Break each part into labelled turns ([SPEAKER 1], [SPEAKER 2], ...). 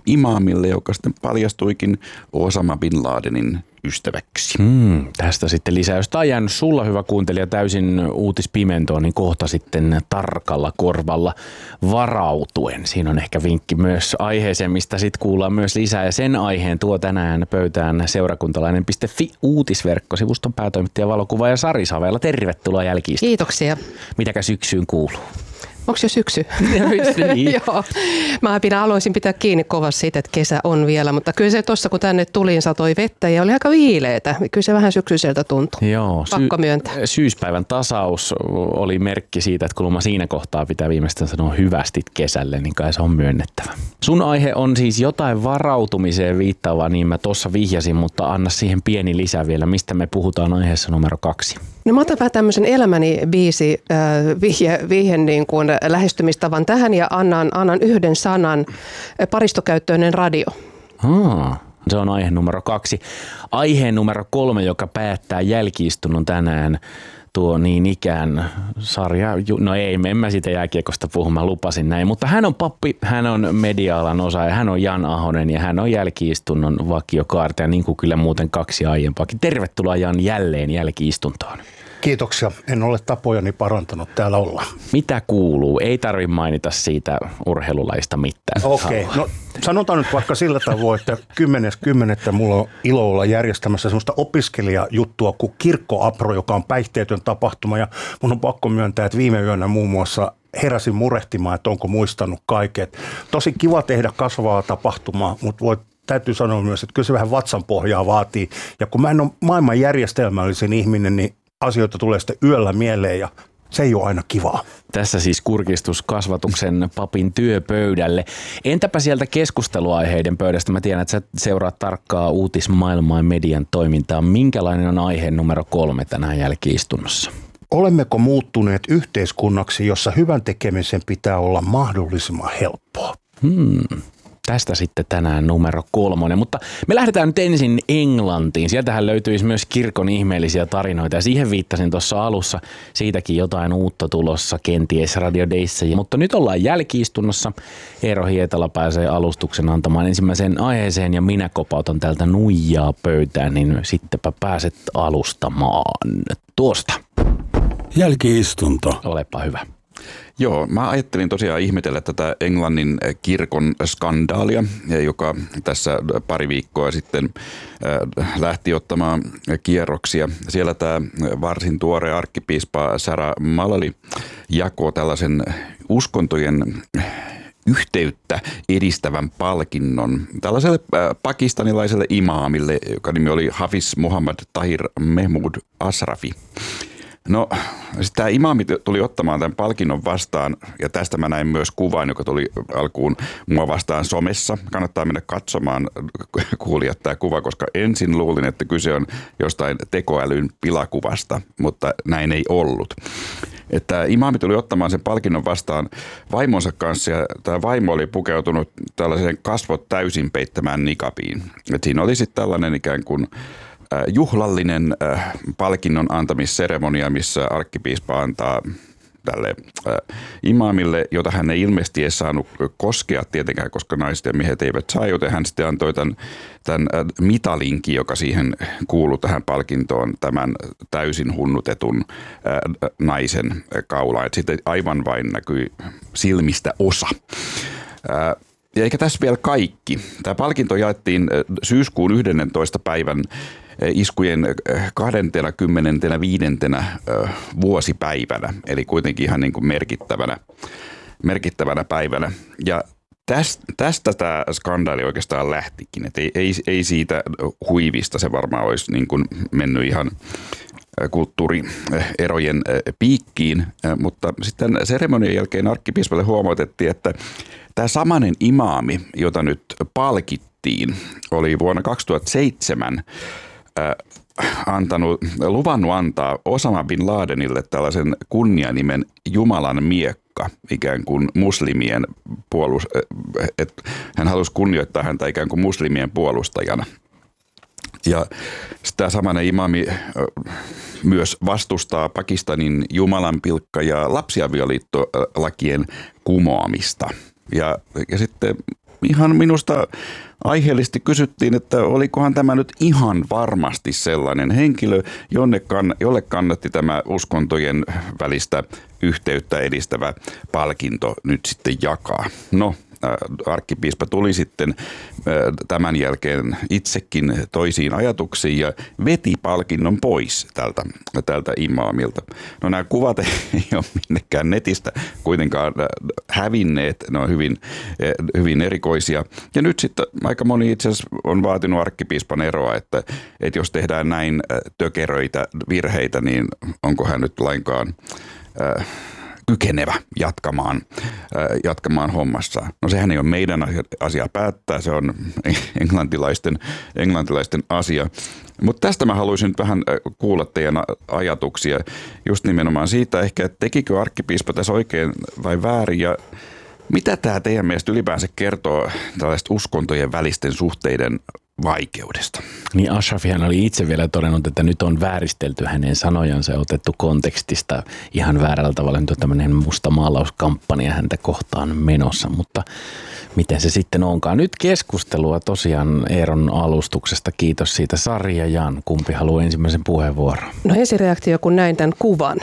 [SPEAKER 1] imaamille, joka sitten paljastuikin Osama Bin Ladenin ystäväksi.
[SPEAKER 2] Tästä sitten lisää. Jos tämä on jäänyt sulla, hyvä kuuntelija, täysin uutispimentoon, niin kohta sitten tarkalla korvalla varautuen. Siinä on ehkä vinkki myös aiheeseen, mistä sitten kuullaan myös lisää. Ja sen aiheen tuo tänään pöytään seurakuntalainen.fi uutisverkkosivuston päätoimittaja, valokuvaaja Sari Savela. Tervetuloa jälkiistä.
[SPEAKER 3] Kiitoksia.
[SPEAKER 2] Mitäkä syksyyn kuuluu?
[SPEAKER 3] Onko jo syksy?
[SPEAKER 2] Niin.
[SPEAKER 3] Joo. Mä haluaisin pitää kiinni kovasti siitä, että kesä on vielä, mutta kyllä se tuossa kun tänne tuli, satoi vettä ja oli aika viileetä. Kyllä se vähän syksyiseltä tuntui.
[SPEAKER 2] Joo,
[SPEAKER 3] pakko myöntää.
[SPEAKER 2] Syyspäivän tasaus oli merkki siitä, että kun siinä kohtaa pitää viimeistään sanoa hyvästit kesälle, niin kai se on myönnettävä. Sun aihe on siis jotain varautumiseen viittaavaa, niin mä tuossa vihjasin, mutta anna siihen pieni lisä vielä. Mistä me puhutaan aiheessa numero 2?
[SPEAKER 3] No mä otan vähän tämmöisen elämäni biisi vihje niin kuin lähestymistavan tähän ja annan yhden sanan, paristokäyttöinen radio.
[SPEAKER 2] Se on aihe numero 2. Aiheen numero 3, joka päättää jälki-istunnon tänään, tuo niin ikään sarja, no ei, en mä siitä jääkiekosta puhu, mä lupasin näin, mutta hän on pappi, hän on media-alan osaaja, hän on Jan Ahonen ja hän on jälki-istunnon vakiokaartaja, niin kuin kyllä muuten 2 aiempaakin. Tervetuloa Jan jälleen jälki-istuntoon.
[SPEAKER 4] Kiitoksia. En ole tapojani parantanut. Täällä ollaan.
[SPEAKER 2] Mitä kuuluu? Ei tarvitse mainita siitä urheilulaista mitään.
[SPEAKER 4] Okei. No sanotaan nyt vaikka sillä tavoin, että 10.10. mulla on ilo olla järjestämässä semmoista opiskelijajuttua kuin Kirkko-Apro, joka on päihteetön tapahtuma. Ja mun on pakko myöntää, että viime yönä muun muassa heräsin murehtimaan, että onko muistanut kaiken. Tosi kiva tehdä kasvavaa tapahtumaa, mutta täytyy sanoa myös, että kyllä se vähän vatsanpohjaa vaatii. Ja kun mä en ole maailman järjestelmällisin ihminen, niin asioita tulee sitten yöllä mieleen ja se ei ole aina kivaa.
[SPEAKER 2] Tässä siis kurkistus kasvatuksen papin työpöydälle. Entäpä sieltä keskusteluaiheiden pöydästä? Mä tiedän, että sä seuraat tarkkaa uutismaailmaa ja median toimintaa. Minkälainen on aihe numero 3 tänään jälki-istunnossa?
[SPEAKER 4] Olemmeko muuttuneet yhteiskunnaksi, jossa hyvän tekemisen pitää olla mahdollisimman helppoa?
[SPEAKER 2] Tästä sitten tänään numero 3, mutta me lähdetään nyt ensin Englantiin. Sieltähän löytyisi myös kirkon ihmeellisiä tarinoita ja siihen viittasin tuossa alussa. Siitäkin jotain uutta tulossa kenties Radio Dayssä. Mutta nyt ollaan jälki-istunnossa. Eero Hietala pääsee alustuksen antamaan ensimmäiseen aiheeseen ja minä kopautan täältä nuijaa pöytään, niin sittenpä pääset alustamaan tuosta.
[SPEAKER 5] Jälki-istunto.
[SPEAKER 2] Olepa hyvä.
[SPEAKER 1] Joo, mä ajattelin tosiaan ihmetellä tätä Englannin kirkon skandaalia, joka tässä pari viikkoa sitten lähti ottamaan kierroksia. Siellä tämä varsin tuore arkkipiispa Sarah Mullally jakoi tällaisen uskontojen yhteyttä edistävän palkinnon tällaiselle pakistanilaiselle imaamille, joka nimi oli Hafiz Muhammad Tahir Mehmood Ashrafi. No, sitten tämä imaami tuli ottamaan tämän palkinnon vastaan, ja tästä mä näin myös kuvan, joka tuli alkuun mua vastaan somessa. Kannattaa mennä katsomaan, kuulijat, tämä kuva, koska ensin luulin, että kyse on jostain tekoälyn pilakuvasta, mutta näin ei ollut. Että imaami tuli ottamaan sen palkinnon vastaan vaimonsa kanssa, ja tämä vaimo oli pukeutunut tällaiseen kasvot täysin peittämään nikabiin. Et siinä oli sitten tällainen ikään kuin juhlallinen palkinnon antamisseremonia, missä arkkipiispa antaa tälle imaamille, jota hän ei ilmeisesti edes saanut koskea tietenkään, koska naiset ja miehet eivät saa, joten hän sitten antoi tämän mitalinkin, joka siihen kuului tähän palkintoon, tämän täysin hunnutetun naisen kaulaan. Et sitten aivan vain näkyi silmistä osa. Ja eikä tässä vielä kaikki. Tämä palkinto jaettiin syyskuun 11. päivän iskujen 25. vuosipäivänä, eli kuitenkin ihan niin kuin merkittävänä päivänä. Ja tästä tämä skandaali oikeastaan lähtikin, että ei siitä huivista, se varmaan olisi niin kuin mennyt ihan kulttuurierojen piikkiin, mutta sitten seremonian jälkeen arkkipiispalle huomautettiin, että tämä samainen imaami, jota nyt palkittiin, oli vuonna 2007 luvannut antaa Osama Bin Ladenille tällaisen kunnianimen Jumalan miekka, ikään kuin muslimien että hän halusi kunnioittaa häntä ikään kuin muslimien puolustajana. Ja tämä samainen imaami myös vastustaa Pakistanin jumalanpilkka- ja lapsiavioliittolakien kumoamista. Ja sitten ihan minusta aiheellisesti kysyttiin, että olikohan tämä nyt ihan varmasti sellainen henkilö, jolle kannatti tämä uskontojen välistä yhteyttä edistävä palkinto nyt sitten jakaa. No, arkkipiispa tuli sitten tämän jälkeen itsekin toisiin ajatuksiin ja veti palkinnon pois tältä imaamilta. No nämä kuvat ei ole minnekään netistä kuitenkaan hävinneet, ne on hyvin erikoisia. Ja nyt sitten aika moni itse asiassa on vaatinut arkkipiispan eroa, että jos tehdään näin tökeröitä virheitä, niin onko hän nyt lainkaan kykenevä jatkamaan hommassaan. No sehän ei ole meidän asia päättää, se on englantilaisten asia. Mutta tästä mä haluaisin nyt vähän kuulla teidän ajatuksia just nimenomaan siitä ehkä, että tekikö arkkipiispa tässä oikein vai väärin ja mitä tämä teidän mielestä ylipäänsä kertoo tällaista uskontojen välisten suhteiden vaikeudesta?
[SPEAKER 2] Niin Ashrafihan oli itse vielä todennut, että nyt on vääristelty hänen sanojansa ja otettu kontekstista ihan väärällä tavalla. Nyt on tämmöinen musta maalauskampanja häntä kohtaan menossa, mutta miten se sitten onkaan. Nyt keskustelua tosiaan Eeron alustuksesta. Kiitos siitä. Sari ja Jan, kumpi haluaa ensimmäisen puheenvuoron?
[SPEAKER 3] No ensireaktio, kun näin tämän kuvan,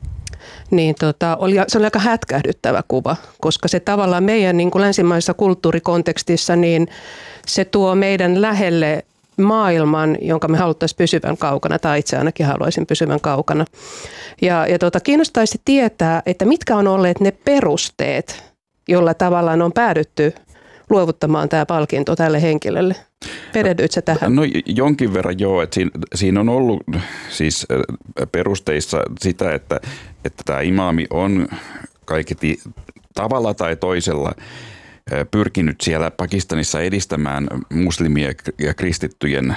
[SPEAKER 3] niin se oli aika hätkähdyttävä kuva, koska se tavallaan meidän niin kuin länsimaisessa kulttuurikontekstissa, niin se tuo meidän lähelle maailman, jonka me haluttaisiin pysyvän kaukana, tai itse ainakin haluaisin pysyvän kaukana. Ja kiinnostaisi tietää, että mitkä on olleet ne perusteet, jolla tavallaan on päädytty luovuttamaan tämä palkinto tälle henkilölle. Perehdyit sä tähän?
[SPEAKER 1] No jonkin verran joo, että siinä on ollut siis perusteissa sitä, että tämä imaami on kaiketi tavalla tai toisella pyrkinyt siellä Pakistanissa edistämään muslimien ja kristittyjen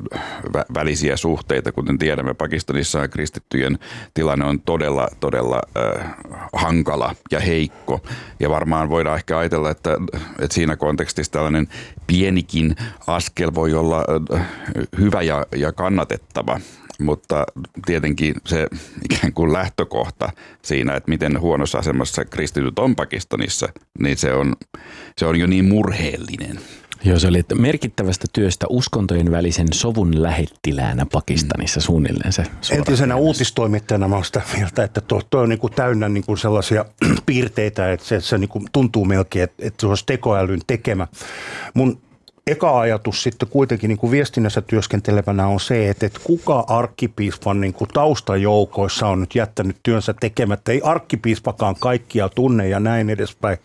[SPEAKER 1] välisiä suhteita. Kuten tiedämme, Pakistanissa kristittyjen tilanne on todella hankala ja heikko. Ja varmaan voidaan ehkä ajatella, että siinä kontekstissa tällainen pienikin askel voi olla hyvä ja kannatettava. Mutta tietenkin se ikään kuin lähtökohta siinä, että miten huonossa asemassa kristityt on Pakistanissa, niin se on jo niin murheellinen.
[SPEAKER 2] Joo, se oli merkittävästä työstä uskontojen välisen sovun lähettiläänä Pakistanissa suunnilleen se.
[SPEAKER 4] Entisenä uutistoimittajana mä oon sitä mieltä, että toi on niin kuin täynnä niin kuin sellaisia piirteitä, että se niin kuin tuntuu melkein, että se olisi tekoälyn tekemä. Mun eka ajatus sitten kuitenkin niin kuin viestinnässä työskentelevänä on se, että kuka arkkipiispan niin kuin taustajoukoissa on nyt jättänyt työnsä tekemättä. Ei arkkipiispakaan kaikkia tunne ja näin edespäin.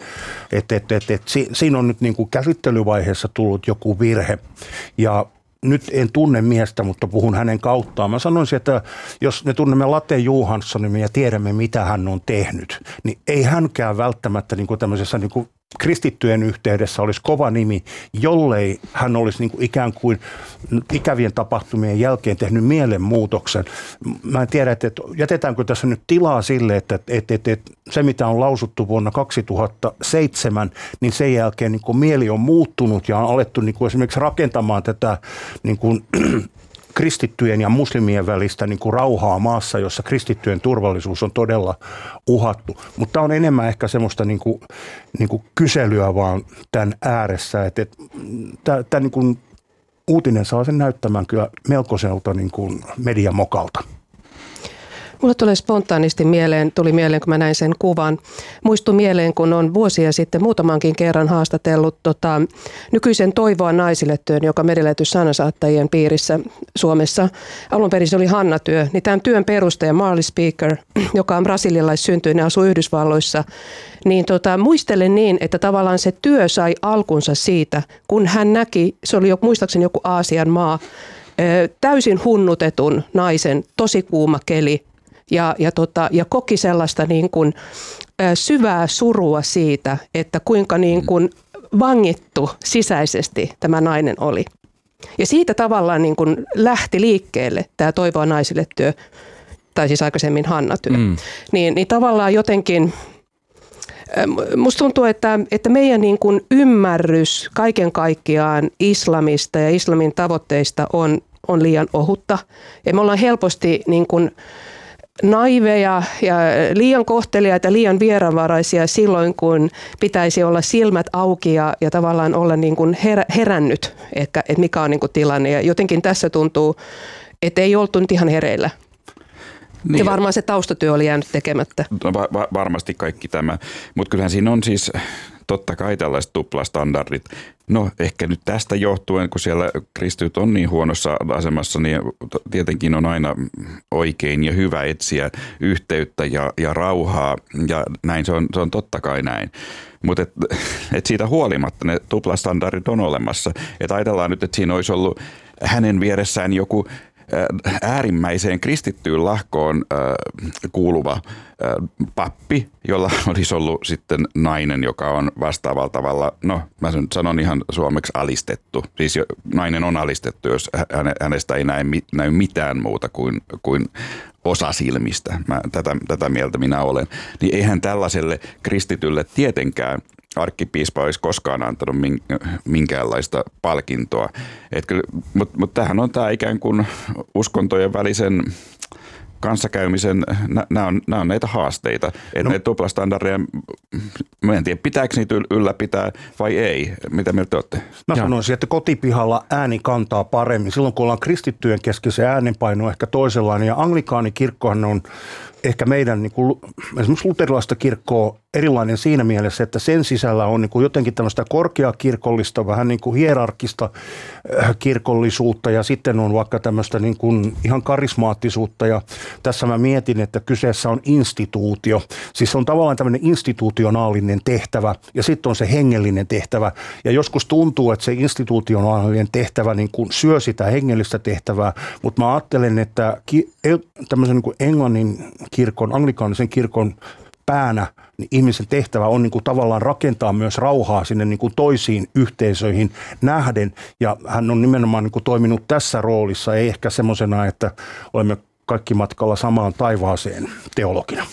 [SPEAKER 4] Siinä on nyt niin kuin käsittelyvaiheessa tullut joku virhe ja nyt en tunne miestä, mutta puhun hänen kauttaan. Mä sanoisin, että jos me tunnemme Latte Johanssonin ja tiedämme, mitä hän on tehnyt, niin ei hänkään välttämättä niin kuin tämmöisessä niin kuin kristittyjen yhteydessä olisi kova nimi, jollei hän olisi niin kuin ikään kuin ikävien tapahtumien jälkeen tehnyt mielenmuutoksen. Mä en tiedä, että jätetäänkö tässä nyt tilaa sille, että se mitä on lausuttu vuonna 2007, niin sen jälkeen niin kuin mieli on muuttunut ja on alettu niin kuin esimerkiksi rakentamaan tätä niin kuin kristittyjen ja muslimien välistä niin kuin rauhaa maassa, jossa kristittyjen turvallisuus on todella uhattu. Mutta tämä on enemmän ehkä semmoista niin kuin kyselyä vaan tämän ääressä. Että tämä niin kuin uutinen saa sen näyttämään kyllä melkoiselta niin kuin mediamokalta.
[SPEAKER 3] Mulle tulee spontaanisti tuli mieleen, kun mä näin sen kuvan. Muistui mieleen, kun on vuosia sitten muutamankin kerran haastatellut nykyisen Toivoa naisille -työn, joka Merilähetys sanansaattajien piirissä Suomessa. Alun perin se oli Hanna-työ. Niin tämän työn perustaja Marley Speaker, joka on brasilialaissyntyinen, asuu Yhdysvalloissa, niin muistelen niin, että tavallaan se työ sai alkunsa siitä, kun hän näki, se oli muistaakseni joku Aasian maa, täysin hunnutetun naisen, tosi kuuma keli, ja koki sellaista niin kuin syvää surua siitä, että kuinka niin kuin vangittu sisäisesti tämä nainen oli. Ja siitä tavallaan niin kuin lähti liikkeelle tämä Toivoa naisille -työ, tai siis aikaisemmin Hanna-työ. Niin tavallaan jotenkin musta tuntuu, että meidän niin kuin ymmärrys kaiken kaikkiaan islamista ja islamin tavoitteista on liian ohutta. Ja me ollaan helposti niin kuin naiveja ja liian kohteliaita, liian vieraanvaraisia silloin, kun pitäisi olla silmät auki ja tavallaan olla niin kuin herännyt, että mikä on niin kuin tilanne. Ja jotenkin tässä tuntuu, että ei oltu nyt ihan hereillä. Niin. Ja varmaan se taustatyö oli jäänyt tekemättä.
[SPEAKER 1] No, varmasti kaikki tämä, mutta kyllähän siinä on siis totta kai tällaiset tuplastandardit. No ehkä nyt tästä johtuen, kun siellä kristityt on niin huonossa asemassa, niin tietenkin on aina oikein ja hyvä etsiä yhteyttä ja rauhaa ja näin se on totta kai näin. Mutta et siitä huolimatta ne tuplastandardit on olemassa. Et ajatellaan nyt, että siinä olisi ollut hänen vieressään joku äärimmäiseen kristittyyn lahkoon kuuluva pappi, jolla olisi ollut sitten nainen, joka on vastaavalla tavalla, no mä sanon ihan suomeksi alistettu. Siis nainen on alistettu, jos hänestä ei näy mitään muuta kuin osa silmistä. Tätä mieltä minä olen. Niin eihän tällaiselle kristitylle tietenkään arkkipiispa olisi koskaan antanut minkäänlaista palkintoa. Mutta tämähän on tämä ikään kuin uskontojen välisen kanssakäymisen, nämä on näitä haasteita. Että ne tuplastandardeja, mä en tiedä, pitääkö niitä ylläpitää vai ei. Mitä mieltä olette?
[SPEAKER 4] Mä sanoisin, että kotipihalla ääni kantaa paremmin. Silloin kun ollaan kristittyjen kesken, se äänenpaino on ehkä toisenlainen. Ja anglikaanikirkkohan on ehkä meidän niin kuin, esimerkiksi luterilaista kirkkoa erilainen siinä mielessä, että sen sisällä on niin kuin jotenkin tämmöistä korkeakirkollista, vähän niin kuin hierarkista kirkollisuutta ja sitten on vaikka tämmöistä niin kuin ihan karismaattisuutta ja tässä mä mietin, että kyseessä on instituutio. Siis on tavallaan tämmöinen institutionaalinen tehtävä ja sitten on se hengellinen tehtävä ja joskus tuntuu, että se institutionaalinen tehtävä niin kuin syö sitä hengellistä tehtävää, mutta mä ajattelen, että tämmöisen niin kuin Englannin kirkon, anglikaanisen kirkon päänä, niin ihmisen tehtävä on niin kuin tavallaan rakentaa myös rauhaa sinne niin kuin toisiin yhteisöihin nähden. Ja hän on nimenomaan niin kuin toiminut tässä roolissa, ei ehkä semmoisena, että olemme kaikki matkalla samaan taivaaseen teologina.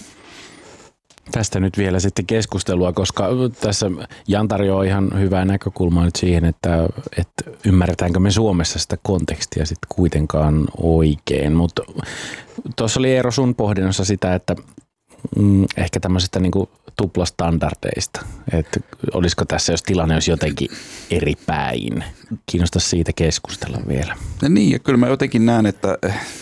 [SPEAKER 2] Tästä nyt vielä sitten keskustelua, koska tässä Jan tarjoaa ihan hyvää näkökulmaa nyt siihen, että ymmärretäänkö me Suomessa sitä kontekstia sitten kuitenkaan oikein. Mutta tuossa oli Eero sun pohdinnassa sitä, että ehkä tämmöisestä niinku tuplastandardeista, että olisiko tässä, jos tilanne olisi jotenkin eri päin. Kiinnostaisi siitä keskustella vielä.
[SPEAKER 1] Ja niin, ja kyllä mä jotenkin näen, että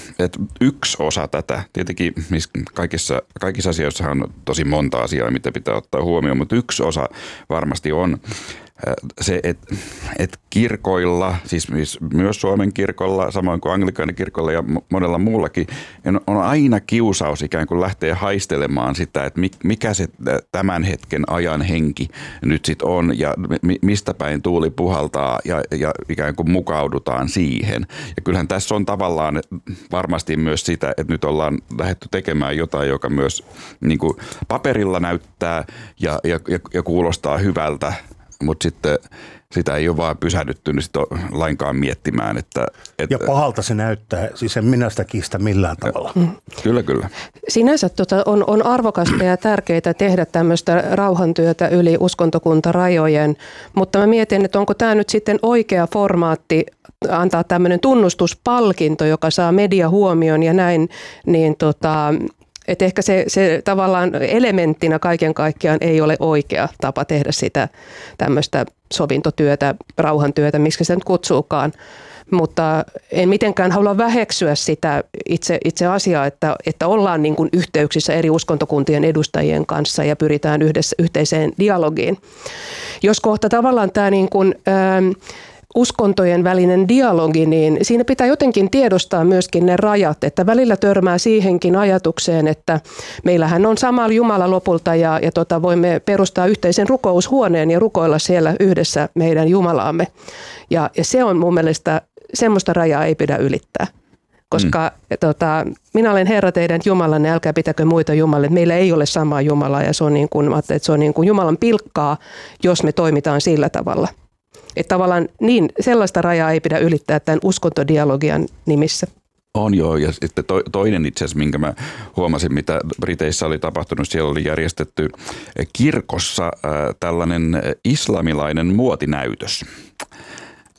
[SPEAKER 1] yksi osa tätä, tietenkin kaikissa asioissa on tosi monta asiaa, mitä pitää ottaa huomioon, mutta yksi osa varmasti on se, että kirkoilla, siis myös Suomen kirkolla, samoin kuin anglikaanikirkolla ja monella muullakin, on aina kiusaus ikään kuin lähteä haistelemaan sitä, että mikä se tämän hetken ajan henki nyt sitten on ja mistä päin tuuli puhaltaa ja ikään kuin mukaudutaan siihen. Ja kyllähän tässä on tavallaan varmasti myös sitä, että nyt ollaan lähdetty tekemään jotain, joka myös niin kuin paperilla näyttää ja kuulostaa hyvältä, mutta sitten sitä ei ole vaan pysähdytty niin lainkaan miettimään.
[SPEAKER 4] Ja pahalta se näyttää, siis en minä sitä kiistä millään tavalla.
[SPEAKER 1] Kyllä.
[SPEAKER 3] Sinänsä on arvokasta ja tärkeää tehdä tämmöistä rauhantyötä yli uskontokuntarajojen, mutta mä mietin, että onko tämä nyt sitten oikea formaatti antaa tämmöinen tunnustuspalkinto, joka saa mediahuomion ja näin, niin että ehkä se tavallaan elementtinä kaiken kaikkiaan ei ole oikea tapa tehdä sitä tämmöistä sovintotyötä, rauhantyötä, miksi se nyt kutsuukaan. Mutta en mitenkään halua väheksyä sitä itse asiaa, että ollaan niin kuin yhteyksissä eri uskontokuntien edustajien kanssa ja pyritään yhteiseen dialogiin. Jos kohta tavallaan tämä niin kuin, uskontojen välinen dialogi, niin siinä pitää jotenkin tiedostaa myöskin ne rajat, että välillä törmää siihenkin ajatukseen, että meillähän on sama Jumala lopulta ja voimme perustaa yhteisen rukoushuoneen ja rukoilla siellä yhdessä meidän Jumalaamme. Ja se on mun mielestä, semmoista rajaa ei pidä ylittää. Koska minä olen Herra teidän Jumalanne, älkää pitäkö muita jumalia. Meillä ei ole samaa Jumalaa ja se on niin kuin, että se on niin kuin Jumalan pilkkaa, jos me toimitaan sillä tavalla. Että tavallaan niin, sellaista rajaa ei pidä ylittää tämän uskontodialogian nimissä.
[SPEAKER 1] On joo, ja sitten toinen itse asiassa, minkä mä huomasin, mitä Briteissä oli tapahtunut, siellä oli järjestetty kirkossa tällainen islamilainen muotinäytös.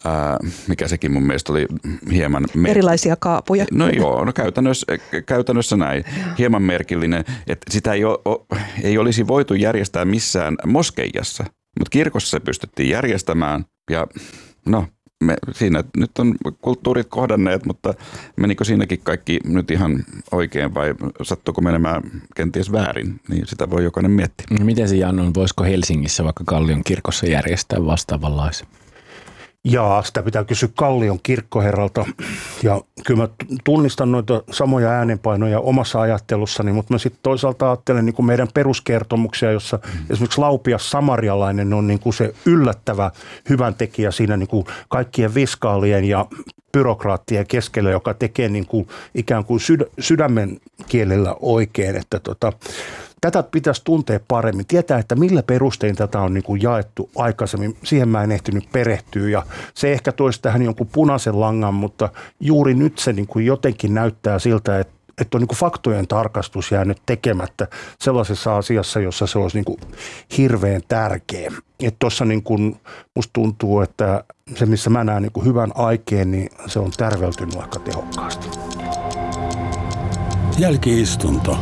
[SPEAKER 1] mikä sekin mun mielestä oli hieman...
[SPEAKER 3] Erilaisia kaapuja.
[SPEAKER 1] No joo, no käytännössä näin. Hieman merkillinen, että sitä ei olisi voitu järjestää missään moskeijassa, mutta kirkossa se pystyttiin järjestämään ja no... Siinä nyt on kulttuurit kohdanneet, mutta menikö siinäkin kaikki nyt ihan oikein vai sattuuko menemään kenties väärin, niin sitä voi jokainen miettiä.
[SPEAKER 2] Miten se Jan on, voisiko Helsingissä vaikka Kallion kirkossa järjestää vastaavanlaisen?
[SPEAKER 4] Jaa, sitä pitää kysyä Kallion kirkkoherralta ja kyllä mä tunnistan noita samoja äänenpainoja omassa ajattelussani, mutta mä sitten toisaalta ajattelen niin kuin meidän peruskertomuksia, jossa esimerkiksi Laupias Samarialainen on niin kuin se yllättävä hyväntekijä siinä niin kuin kaikkien viskaalien ja byrokraattien keskellä, joka tekee niin kuin ikään kuin sydämen kielellä oikein, että tätä pitäisi tuntea paremmin, tietää, että millä perustein tätä on niin kuin jaettu aikaisemmin. Siihen mä en ehtinyt perehtyä ja se ehkä toisi tähän jonkun punaisen langan, mutta juuri nyt se niin kuin jotenkin näyttää siltä, että on niin kuin faktojen tarkastus jäänyt tekemättä sellaisessa asiassa, jossa se olisi niin kuin hirveän tärkeä. Että tuossa niin kuin musta tuntuu, että se missä mä näen niin kuin hyvän aikeen, niin se on tärveltynyt aika tehokkaasti.
[SPEAKER 5] Jälki-istunto.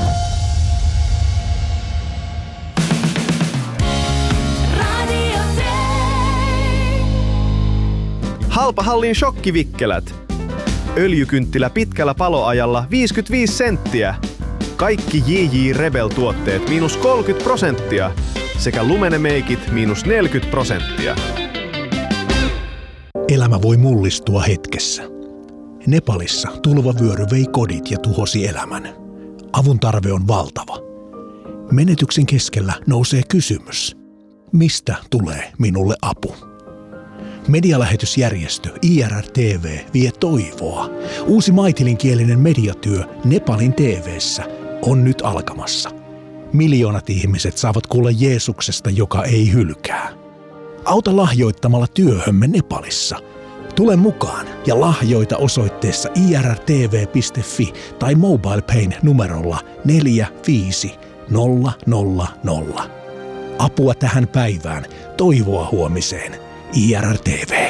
[SPEAKER 6] Halpahallin shokkivikkelät. Öljykynttilä pitkällä paloajalla 55 senttiä. Kaikki JJ Rebel-tuotteet -30% sekä Lumene-meikit -40%.
[SPEAKER 7] Elämä voi mullistua hetkessä. Nepalissa tulvavyöry vei kodit ja tuhosi elämän. Avun tarve on valtava. Menetyksen keskellä nousee kysymys. Mistä tulee minulle apu? Medialähetysjärjestö IRR-TV vie toivoa. Uusi maitilinkielinen mediatyö Nepalin TV:ssä on nyt alkamassa. Miljoonat ihmiset saavat kuulla Jeesuksesta, joka ei hylkää. Auta lahjoittamalla työhömme Nepalissa. Tule mukaan ja lahjoita osoitteessa irrtv.fi tai MobilePayn numerolla 45000. Apua tähän päivään, toivoa huomiseen. IRR-TV.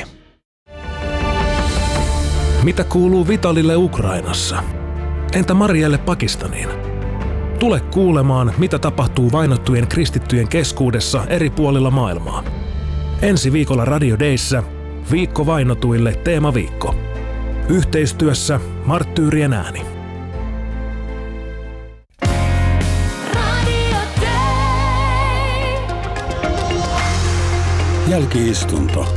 [SPEAKER 5] Mitä kuuluu Vitalille Ukrainassa? Entä Marielle Pakistaniin? Tule kuulemaan, mitä tapahtuu vainottujen kristittyjen keskuudessa eri puolilla maailmaa. Ensi viikolla Radio Dayssä Viikko vainotuille teemaviikko. Yhteistyössä Marttyyrien ääni. Jälki-istunto.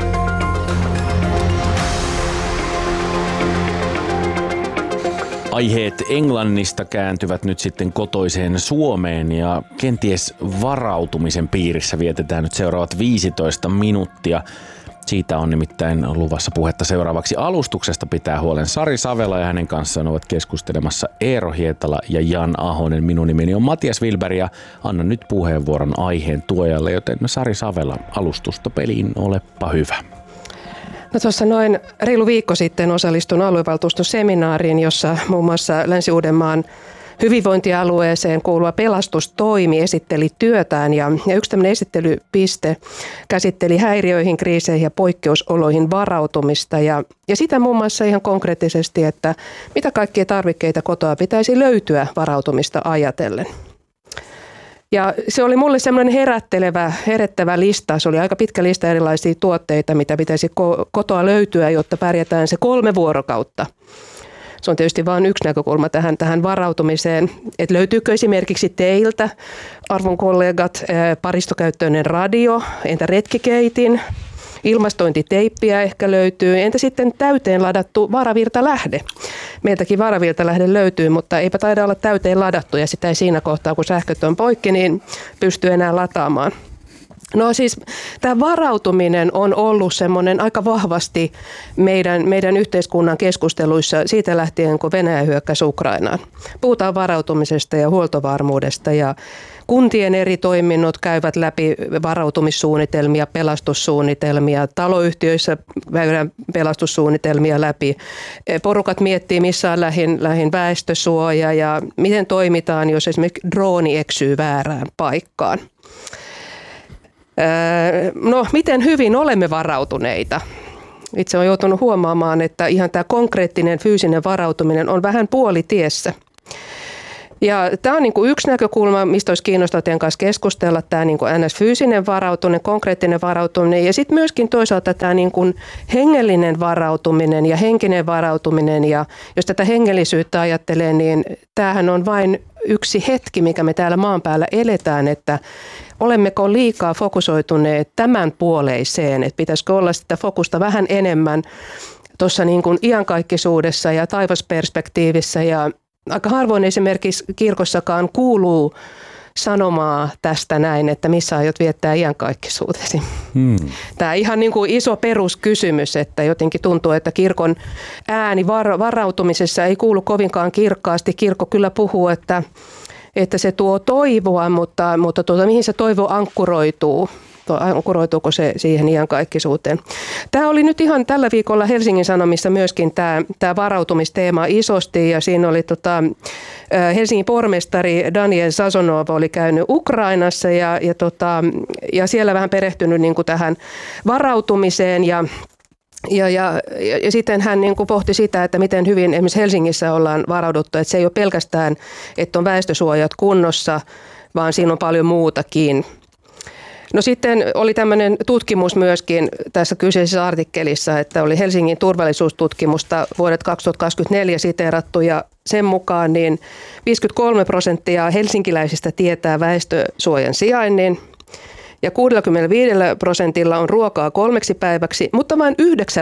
[SPEAKER 2] Aiheet Englannista kääntyvät nyt sitten kotoiseen Suomeen ja kenties varautumisen piirissä vietetään nyt seuraavat 15 minuuttia. Siitä on nimittäin luvassa puhetta seuraavaksi. Alustuksesta pitää huolen Sari Savela ja hänen kanssaan ovat keskustelemassa Eero Hietala ja Jan Ahonen. Minun nimeni on Matias Wilberg ja annan nyt puheenvuoron aiheen tuojalle, joten Sari Savela, alustusta peliin, olepa hyvä.
[SPEAKER 3] No tuossa noin reilu viikko sitten osallistun aluevaltuuston seminaariin, jossa muun muassa Länsi-Uudenmaan hyvinvointialueeseen kuuluva pelastustoimi esitteli työtään ja yksi tämmöinen esittelypiste käsitteli häiriöihin, kriiseihin ja poikkeusoloihin varautumista ja sitä muun muassa ihan konkreettisesti, että mitä kaikkia tarvikkeita kotoa pitäisi löytyä varautumista ajatellen. Ja se oli mulle semmoinen herättävä lista. Se oli aika pitkä lista erilaisia tuotteita, mitä pitäisi kotoa löytyä, jotta pärjätään se 3 vuorokautta. Se on tietysti vain yksi näkökulma tähän varautumiseen. Että löytyykö esimerkiksi teiltä, arvon kollegat, paristokäyttöinen radio, entä retkikeitin, ilmastointiteippiä ehkä löytyy, entä sitten täyteen ladattu varavirtalähde. Meiltäkin varavirtalähde löytyy, mutta eipä taida olla täyteen ladattu ja sitä ei siinä kohtaa, kun sähköt on poikki, niin pysty enää lataamaan. No siis tämä varautuminen on ollut semmoinen aika vahvasti meidän yhteiskunnan keskusteluissa siitä lähtien, kun Venäjä hyökkäsi Ukrainaan. Puhutaan varautumisesta ja huoltovarmuudesta ja kuntien eri toiminnot käyvät läpi varautumissuunnitelmia, pelastussuunnitelmia, taloyhtiöissä käydään pelastussuunnitelmia läpi. Porukat miettii, missä on lähin väestösuoja ja miten toimitaan, jos esimerkiksi drooni eksyy väärään paikkaan. No, miten hyvin olemme varautuneita? itse olen joutunut huomaamaan, että ihan tämä konkreettinen fyysinen varautuminen on vähän puolitiessä. Ja tämä on niin kuin yksi näkökulma, mistä olisi kiinnostavaa teidän kanssa keskustella, tämä niin kuin NS-fyysinen varautuminen, konkreettinen varautuminen ja sitten myöskin toisaalta tämä niin kuin hengellinen varautuminen ja henkinen varautuminen. Ja jos tätä hengellisyyttä ajattelee, niin tämähän on vain yksi hetki, mikä me täällä maan päällä eletään, että olemmeko liikaa fokusoituneet tämän puoleiseen, että pitäisikö olla sitä fokusta vähän enemmän tuossa niin kuin iankaikkisuudessa ja taivasperspektiivissä ja aika harvoin esimerkiksi kirkossakaan kuuluu sanomaa tästä näin, että missä aiot viettää iankaikkisuutesi. Tämä ihan niin kuin iso peruskysymys, että jotenkin tuntuu, että kirkon ääni varautumisessa ei kuulu kovinkaan kirkkaasti. Kirkko kyllä puhuu, että se tuo toivoa, mutta mihin se toivo ankkuroituu? Ankkuroituuko se siihen iankaikkisuuteen? Tämä oli nyt ihan tällä viikolla Helsingin Sanomissa myöskin tämä varautumisteema isosti ja siinä oli Helsingin pormestari Daniel Sazonov oli käynyt Ukrainassa ja siellä vähän perehtynyt niin kuin tähän varautumiseen ja sitten hän niin kuin pohti sitä, että miten hyvin esimerkiksi Helsingissä ollaan varauduttu, että se ei ole pelkästään, että on väestösuojat kunnossa, vaan siinä on paljon muutakin. No sitten oli tämmöinen tutkimus myöskin tässä kyseisessä artikkelissa, että oli Helsingin turvallisuustutkimusta vuodet 2024 siteerattu ja sen mukaan niin 53% helsinkiläisistä tietää väestösuojan sijainnin ja 65% on ruokaa 3 päiväksi, mutta vain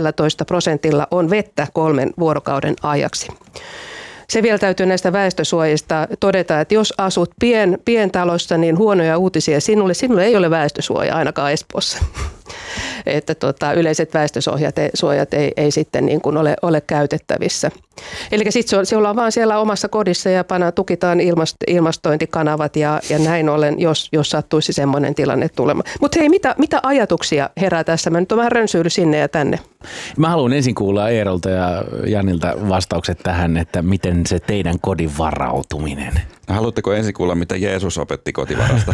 [SPEAKER 3] 19% on vettä 3 vuorokauden ajaksi. Se vielä täytyy näistä väestösuojista todeta, että jos asut pientalossa, niin huonoja uutisia sinulle ei ole väestösuoja ainakaan Espoossa. Että yleiset väestösuojat ei sitten niin kuin ole käytettävissä. Eli sitten se ollaan vaan siellä omassa kodissa ja tukitaan ilmastointikanavat ja näin ollen, jos sattuisi semmoinen tilanne tulemaan. Mutta hei, mitä ajatuksia herää tässä? Mä nyt on vähän rönsyily sinne ja tänne.
[SPEAKER 2] Mä haluan ensin kuulla Eerolta ja Janilta vastaukset tähän, että miten se teidän kodin varautuminen.
[SPEAKER 1] Haluatteko ensin kuulla, mitä Jeesus opetti kotivarasta?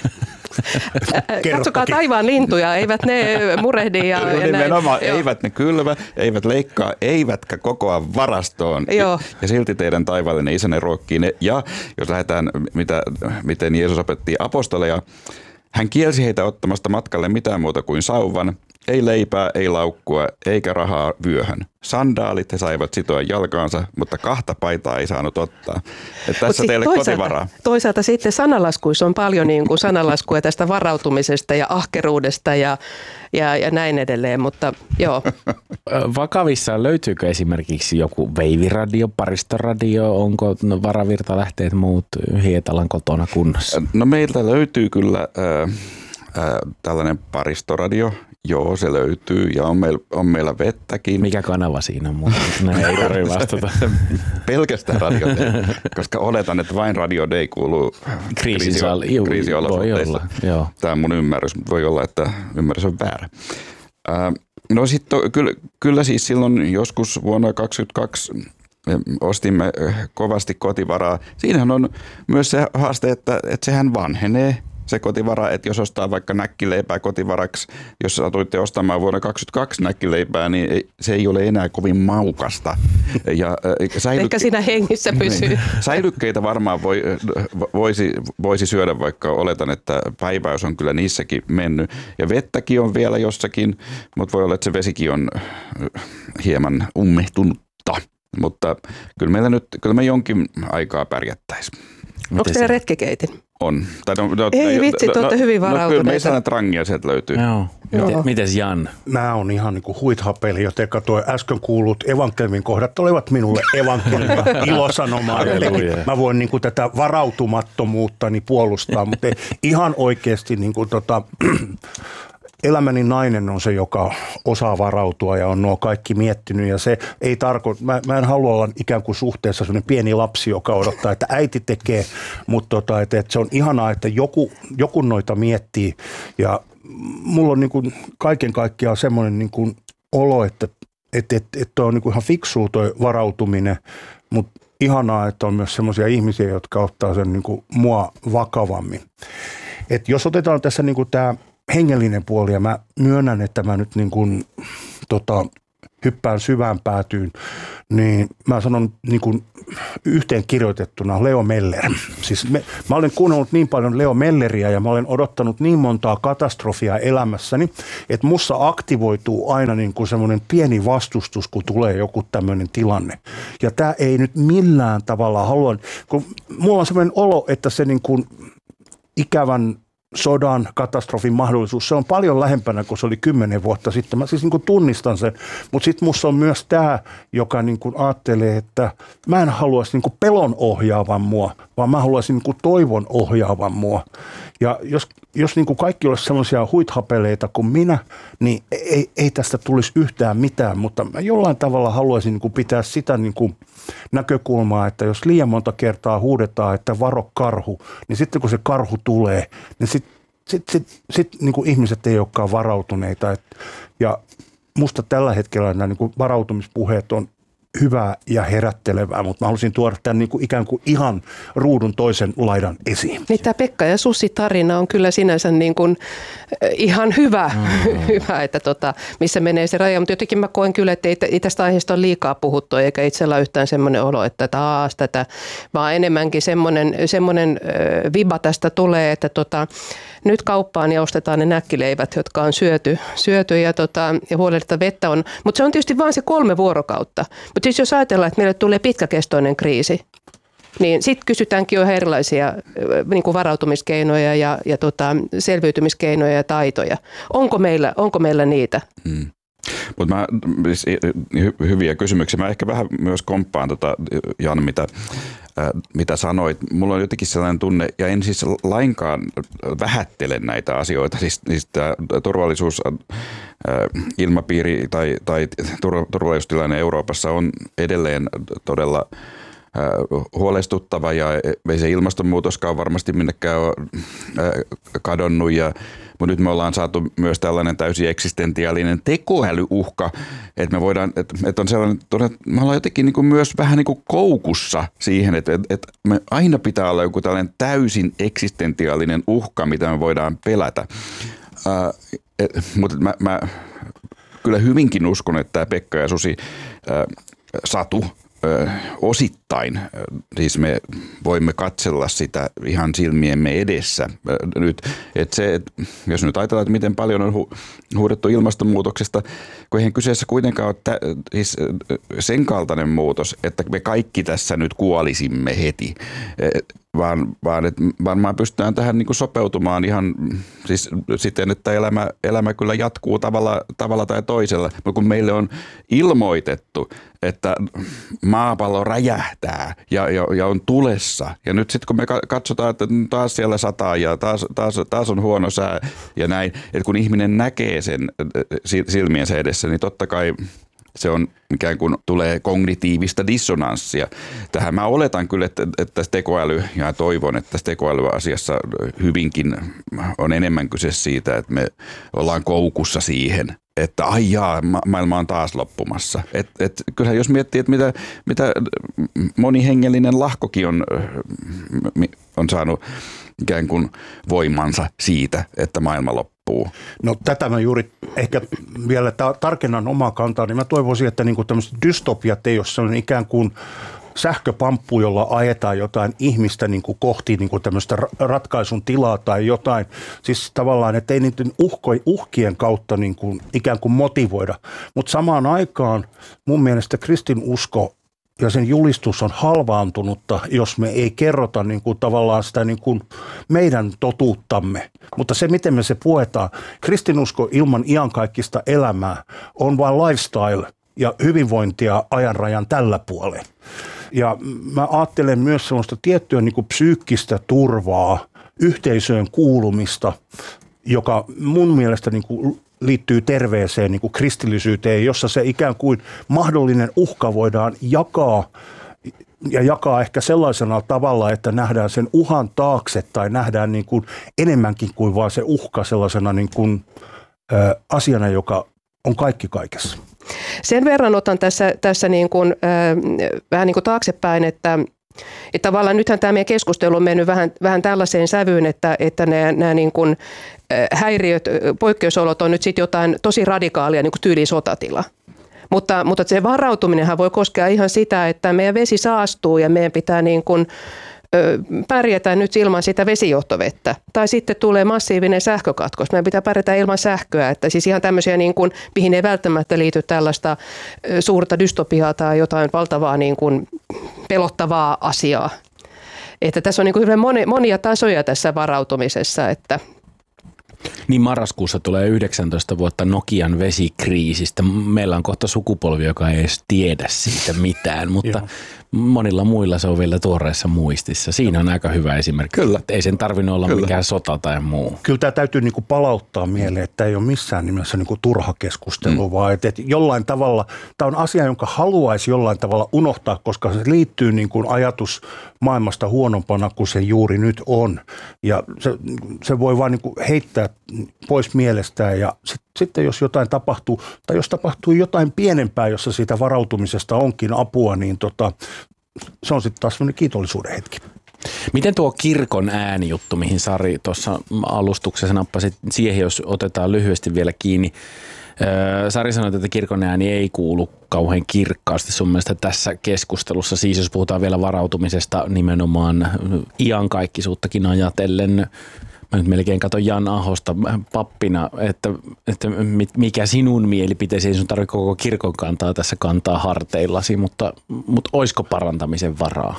[SPEAKER 3] Katsokaa taivaan lintuja, eivät ne murehdi ja
[SPEAKER 1] nimenomaan, eivät ne kylvä, eivät leikkaa, eivätkä kokoa varastoon. Ja silti teidän taivaallinen isänne ruokkii ne. Ja jos lähdetään, miten Jeesus opetti apostoleja, hän kielsi heitä ottamasta matkalle mitään muuta kuin sauvan, ei leipää, ei laukkua, eikä rahaa vyöhön. Sandaalit he saivat sitoa jalkaansa, mutta 2 paitaa ei saanut ottaa. Että tässä teille kotivaraa.
[SPEAKER 3] Toisaalta sitten sanalaskuissa on paljon niin kuin sanalaskua tästä varautumisesta ja ahkeruudesta ja näin edelleen, mutta joo.
[SPEAKER 2] Vakavissa löytyykö esimerkiksi joku veiviradio, paristoradio, onko varavirtalähteet muut Hietalan kotona kunnossa?
[SPEAKER 1] No meiltä löytyy kyllä tällainen paristoradio. Joo, se löytyy ja on meillä vettäkin.
[SPEAKER 2] Mikä kanava siinä on? Näin ei tarvitse vastata.
[SPEAKER 1] Pelkästään Radio D, koska oletan, että vain Radio D kuuluu kriisiolosuhteissa. Tämä on mun ymmärrys, mutta voi olla, että ymmärrys on väärä. No sitten kyllä siis silloin joskus vuonna 2022 ostimme kovasti kotivaraa. Siinähän on myös se haaste, että sehän vanhenee. Se kotivara, että jos ostaa vaikka näkkileipää kotivaraksi, jos satuitte ostamaan vuonna 2022 näkkileipää, niin se ei ole enää kovin maukasta. Ja
[SPEAKER 3] ehkä siinä hengissä pysyy.
[SPEAKER 1] Säilykkeitä varmaan voisi syödä, vaikka oletan, että päiväys on kyllä niissäkin mennyt. Ja vettäkin on vielä jossakin, mutta voi olla, että se vesikin on hieman ummehtunutta. Mutta kyllä me jonkin aikaa pärjättäisiin.
[SPEAKER 3] Onko teillä retkikeitin?
[SPEAKER 1] On.
[SPEAKER 3] Ei vitsi, te olette hyvin varautuneita.
[SPEAKER 1] Kyllä me ei saada trangia, sieltä löytyy.
[SPEAKER 2] Mites Jan?
[SPEAKER 4] Mä oon ihan niin kuin huithapeli, joten tuo äsken kuulut evankeliumin kohdat olivat minulle evankeliumin ilosanomaa. Mä voin niin kuin tätä varautumattomuuttani puolustaa, mutta ihan oikeasti niin kuin elämäni nainen on se, joka osaa varautua ja on nuo kaikki miettinyt ja se ei tarkoita, mä en halua olla ikään kuin suhteessa sellainen pieni lapsi, joka odottaa, että äiti tekee, mutta että se on ihanaa, että joku noita miettii ja mulla on niin kuin kaiken kaikkiaan semmoinen niin kuin olo, että on niin kuin ihan fiksua toi varautuminen, mutta ihanaa, että on myös semmoisia ihmisiä, jotka ottaa sen niin kuin mua vakavammin. Et jos otetaan tässä niin kuin tämä hengellinen puoli ja mä myönnän, että mä nyt niin kuin, hyppään syvään päätyyn, niin mä sanon niin kuin yhteen kirjoitettuna Leo Meller. Siis mä olen kuunnellut niin paljon Leo Melleriä ja mä olen odottanut niin montaa katastrofia elämässäni, että mussa aktivoituu aina niin kuin semmoinen pieni vastustus, kun tulee joku tämmöinen tilanne. Ja tää ei nyt millään tavalla halua, kun mulla on semmoinen olo, että se niin kuin ikävän sodan, katastrofin mahdollisuus, se on paljon lähempänä kuin se oli 10 vuotta sitten. Mä siis niin kuin tunnistan sen, mutta sitten musta on myös tämä, joka niin kuin ajattelee, että mä en haluaisi niin kuin pelon ohjaavan mua, vaan mä haluaisin niin kuin toivon ohjaavan mua. Ja jos niin kuin kaikki olisi sellaisia huithapeleita kuin minä, niin ei tästä tulisi yhtään mitään, mutta mä jollain tavalla haluaisin niin kuin pitää sitä niin kuin näkökulmaa, että jos liian monta kertaa huudetaan, että varo karhu, niin sitten kun se karhu tulee, niin sitten niin kuin ihmiset ei olekaan varautuneita. Ja musta tällä hetkellä nämä niin kuin varautumispuheet on hyvää ja herättelevää, mutta mä halusin tuoda tämän niin kuin ikään kuin ihan ruudun toisen laidan esiin.
[SPEAKER 3] Niin tämä Pekka ja Susi -tarina on kyllä sinänsä niin kuin ihan hyvä, että missä menee se raja, mutta jotenkin mä koen kyllä, että ei tästä aiheesta ole liikaa puhuttu, eikä itsellä yhtään semmoinen olo, että taas tätä, vaan enemmänkin semmoinen viba tästä tulee, että nyt kauppaan ja ostetaan ne näkkileivät, jotka on syöty ja huolellista vettä on, mutta se on tietysti vain se 3 vuorokautta. Mutta siis jos ajatellaan, että meille tulee pitkäkestoinen kriisi, niin sitten kysytäänkin jo erilaisia niin kuin varautumiskeinoja ja selviytymiskeinoja ja taitoja. Onko meillä niitä?
[SPEAKER 1] Mutta hyviä kysymyksiä. Mä ehkä vähän myös komppaan Jan, mitä sanoit. Mulla on jotenkin sellainen tunne, ja en siis lainkaan vähättele näitä asioita. Siis tämä turvallisuus, ilmapiiri tai turvallisuustilanne Euroopassa on edelleen todella huolestuttava, ja ei se ilmastonmuutoskaan varmasti minnekään ole kadonnut, mutta nyt me ollaan saatu myös tällainen täysin eksistentiaalinen tekoälyuhka, että me voidaan, että on sellainen, että me ollaan jotenkin niin kuin myös vähän niin kuin koukussa siihen, että me aina pitää olla joku tällainen täysin eksistentiaalinen uhka, mitä me voidaan pelätä. Mutta mä kyllä hyvinkin uskon, että tämä Pekka ja Susi satu osittain, siis me voimme katsella sitä ihan silmiemme edessä nyt, että jos nyt ajatellaan, että miten paljon on huudettu ilmastonmuutoksesta, kun eihän kyseessä kuitenkaan ole siis sen kaltainen muutos, että me kaikki tässä nyt kuolisimme heti, vaan että varmaan pystytään tähän niin kuin sopeutumaan ihan siis siten, että elämä kyllä jatkuu tavalla tai toisella, mutta kun meille on ilmoitettu, että maapallo räjähtää ja on tulessa, ja nyt sitten kun me katsotaan, että taas siellä sataa ja taas on huono sää ja näin, että kun ihminen näkee sen silmiensä edessä, niin totta kai se on ikään kuin tulee kognitiivista dissonanssia. Tähän mä oletan kyllä, että tässä tekoäly, ja toivon, että tässä tekoälyasiassa hyvinkin on enemmän kyse siitä, että me ollaan koukussa siihen, että maailma on taas loppumassa. Kyllähän jos miettii, että mitä monihengellinen lahkokin on saanut ikään kuin voimansa siitä, että maailma loppuu.
[SPEAKER 4] No tätä mä juuri ehkä vielä tarkennan omaa kantaa, niin mä toivoisin, että niinku tämmöiset dystopiat ei ole sellainen ikään kuin sähköpamppu, jolla ajetaan jotain ihmistä niin kuin kohti niin kuin tämmöistä ratkaisun tilaa tai jotain. Siis tavallaan, että ei niiden uhkien kautta niin kuin ikään kuin motivoida. Mutta samaan aikaan mun mielestä kristinusko ja sen julistus on halvaantunutta, jos me ei kerrota niin kuin tavallaan sitä niin kuin meidän totuuttamme. Mutta se, miten me se puetaan, kristinusko ilman iankaikkista elämää on vain lifestyle ja hyvinvointia ajanrajan tällä puolella. Ja mä ajattelen myös sellaista tiettyä niin kuin psyykkistä turvaa, yhteisöön kuulumista, joka mun mielestä niin kuin liittyy terveeseen niin kuin kristillisyyteen, jossa se ikään kuin mahdollinen uhka voidaan jakaa ehkä sellaisena tavalla, että nähdään sen uhan taakse tai nähdään niin kuin enemmänkin kuin vaan se uhka sellaisena niin kuin, asiana, joka on kaikki kaikessa.
[SPEAKER 3] Sen verran otan tässä niin kuin, vähän niin kuin taaksepäin, että tavallaan nythän tämä meidän keskustelu on mennyt vähän tällaiseen sävyyn, että nämä niin kuin häiriöt, poikkeusolot on nyt sitten jotain tosi radikaalia niin kuin tyyliin sotatila. Mutta se varautuminenhan voi koskea ihan sitä, että meidän vesi saastuu ja meidän pitää niin kuin pärjätä nyt ilman sitä vesijohtovettä. Tai sitten tulee massiivinen sähkökatkos. Meidän pitää pärjätä ilman sähköä. Että siis ihan tämmöisiä, niin kuin, mihin ei välttämättä liity tällaista suurta dystopiaa tai jotain valtavaa niin kuin pelottavaa asiaa. Että tässä on niin kuin monia tasoja tässä varautumisessa, että
[SPEAKER 2] niin marraskuussa tulee 19 vuotta Nokian vesikriisistä. Meillä on kohta sukupolvi, joka ei edes tiedä siitä mitään, mutta monilla muilla se on vielä tuoreessa muistissa. Siinä on aika hyvä esimerkki. Kyllä. Ei sen tarvinnut olla mikään sota tai muu.
[SPEAKER 4] Kyllä tämä täytyy niinku palauttaa mieleen, että ei ole missään nimessä niinku turha keskustelu, vaan että jollain tavalla, tämä on asia, jonka haluaisi jollain tavalla unohtaa, koska se liittyy niinku ajatus maailmasta huonompana kuin se juuri nyt on. Ja se voi vaan niinku heittää pois mielestään ja sitten jos jotain tapahtuu, tai jos tapahtuu jotain pienempää, jossa siitä varautumisesta onkin apua, niin se on sitten taas sellainen kiitollisuuden hetki.
[SPEAKER 2] Miten tuo kirkon äänijuttu, mihin Sari tuossa alustuksessa nappasi siihen, jos otetaan lyhyesti vielä kiinni. Sari sanoi, että kirkon ääni ei kuulu kauhean kirkkaasti sun mielestä tässä keskustelussa. Siis jos puhutaan vielä varautumisesta nimenomaan iankaikkisuuttakin ajatellen. Mä nyt melkein katson Jan Ahosta pappina, että mikä sinun mielipiteesi, ei sun tarvitse koko kirkon kantaa tässä kantaa harteillasi, mutta olisiko parantamisen varaa?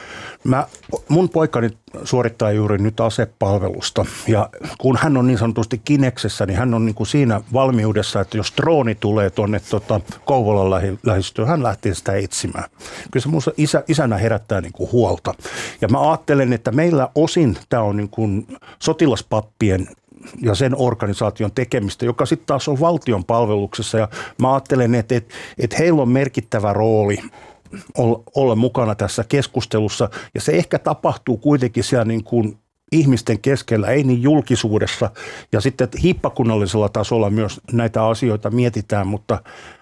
[SPEAKER 4] Mun poikani suorittaa juuri nyt asepalvelusta ja kun hän on niin sanotusti kineksessä, niin hän on niin kuin siinä valmiudessa, että jos drooni tulee tuonne Kouvolan lähistöön, hän lähtee sitä etsimään. Kyllä se minusta isänä herättää niin kuin huolta. Ja mä ajattelen, että meillä osin tämä on niin kuin sotilaspappien ja sen organisaation tekemistä, joka sitten taas on valtion palveluksessa. Ja mä ajattelen, että heillä on merkittävä rooli olla mukana tässä keskustelussa, ja se ehkä tapahtuu kuitenkin siellä niin kuin ihmisten keskellä, ei niin julkisuudessa, ja sitten hiippakunnallisella tasolla myös näitä asioita mietitään, mutta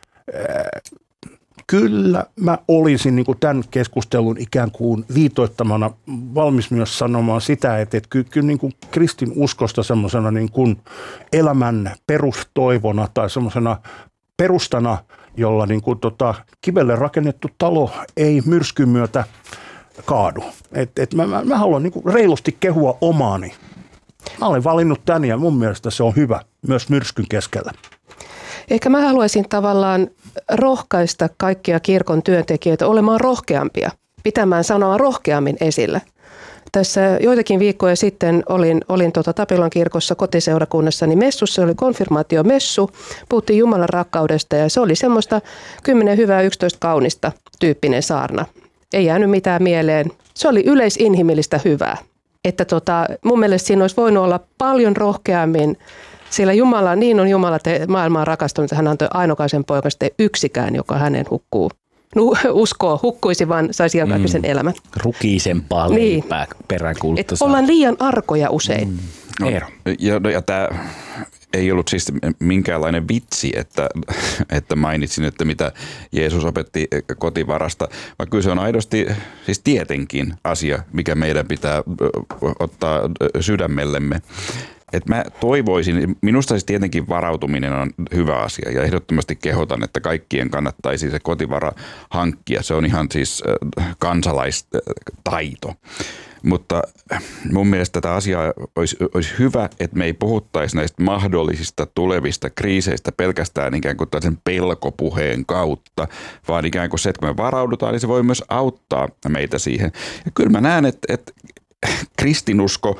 [SPEAKER 4] kyllä mä olisin niin kuin tämän keskustelun ikään kuin viitoittamana valmis myös sanomaan sitä, että kyllä niin kuin kristin uskosta semmoisena niin kuin elämän perustoivona tai semmoisena perustana, jolla niin kuin kivelle rakennettu talo ei myrskyn myötä kaadu. Mä haluan niin kuin reilusti kehua omaani. Mä olen valinnut tän ja mun mielestä se on hyvä myös myrskyn keskellä.
[SPEAKER 3] Ehkä mä haluaisin tavallaan rohkaista kaikkia kirkon työntekijöitä olemaan rohkeampia, pitämään sanoa rohkeammin esillä. Tässä joitakin viikkoja sitten olin Tapilan kirkossa kotiseurakunnassani messussa, se oli konfirmaatiomessu, puhuttiin Jumalan rakkaudesta ja se oli semmoista 10 hyvää 11 kaunista tyyppinen saarna. Ei jäänyt mitään mieleen. Se oli yleisinhimillistä hyvää. Että mun mielestä siinä olisi voinut olla paljon rohkeammin, sillä Jumala, niin on Jumala maailmaa rakastunut, että hän antoi ainokaisen poikasta yksikään, joka hänen uskoo, hukkuisi, vaan saisi iankaikkisen elämän.
[SPEAKER 2] Rukiisempaa leipää peräänkuuluttaa.
[SPEAKER 3] Ollaan liian arkoja usein.
[SPEAKER 2] Eero.
[SPEAKER 1] Ja tämä ei ollut siis minkäänlainen vitsi, että mainitsin, että mitä Jeesus opetti kotivarasta, vaan kyllä se on aidosti siis tietenkin asia, mikä meidän pitää ottaa sydämellemme. Että mä toivoisin, minusta siis tietenkin varautuminen on hyvä asia ja ehdottomasti kehotan, että kaikkien kannattaisi se kotivara hankkia. Se on ihan siis kansalaistaito. Mutta mun mielestä tätä asiaa olisi hyvä, että me ei puhuttaisi näistä mahdollisista tulevista kriiseistä pelkästään ikään kuin tällaisen pelkopuheen kautta, vaan ikään kuin se, että kun me varaudutaan, niin se voi myös auttaa meitä siihen. Ja kyllä mä näen, että kristinusko,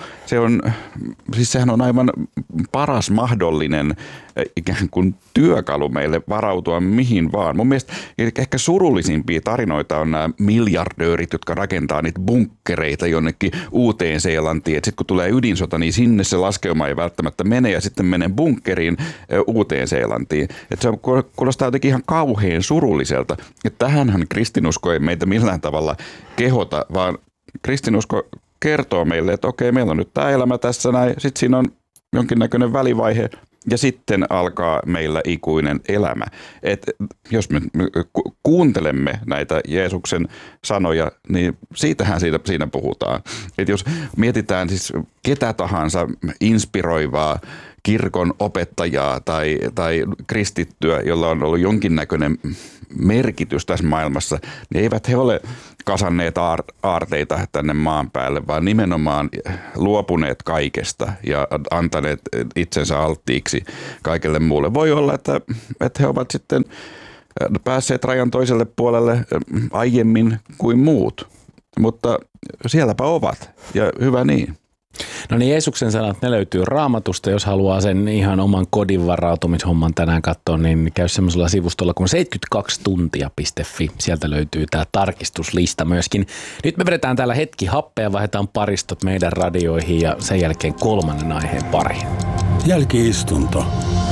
[SPEAKER 1] sehän on aivan paras mahdollinen ikään kuin työkalu meille varautua mihin vaan. Mun mielestä ehkä surullisimpia tarinoita on nämä miljardöörit, jotka rakentaa niitä bunkkereita jonnekin Uuteen-Seelantiin. Sitten kun tulee ydinsota, niin sinne se laskeuma ei välttämättä mene ja sitten menee bunkkeriin Uuteen-Seelantiin. Että se kuulostaa jotenkin ihan kauhean surulliselta. Että tähänhän kristinusko ei meitä millään tavalla kehota, vaan kristinusko kertoo meille, että okei, meillä on nyt tämä elämä tässä näin, sitten siinä on jonkinnäköinen välivaihe ja sitten alkaa meillä ikuinen elämä. Et jos me kuuntelemme näitä Jeesuksen sanoja, niin siitähän siinä puhutaan. Et jos mietitään siis ketä tahansa inspiroivaa kirkon opettajaa tai kristittyä, jolla on ollut jonkinnäköinen merkitys tässä maailmassa, niin eivät he ole kasanneet aarteita tänne maan päälle, vaan nimenomaan luopuneet kaikesta ja antaneet itsensä alttiiksi kaikelle muulle. Voi olla, että he ovat sitten päässeet rajan toiselle puolelle aiemmin kuin muut, mutta sielläpä ovat ja hyvä niin.
[SPEAKER 2] No niin, Jeesuksen sanat, ne löytyy Raamatusta. Jos haluaa sen ihan oman kodin varautumishomman tänään katsoa, niin käy semmoisella sivustolla kuin 72tuntia.fi. Sieltä löytyy tämä tarkistuslista myöskin. Nyt me vedetään täällä hetki happea, vaihdetaan paristot meidän radioihin ja sen jälkeen kolmannen aiheen pariin.
[SPEAKER 7] Jälki-istunto.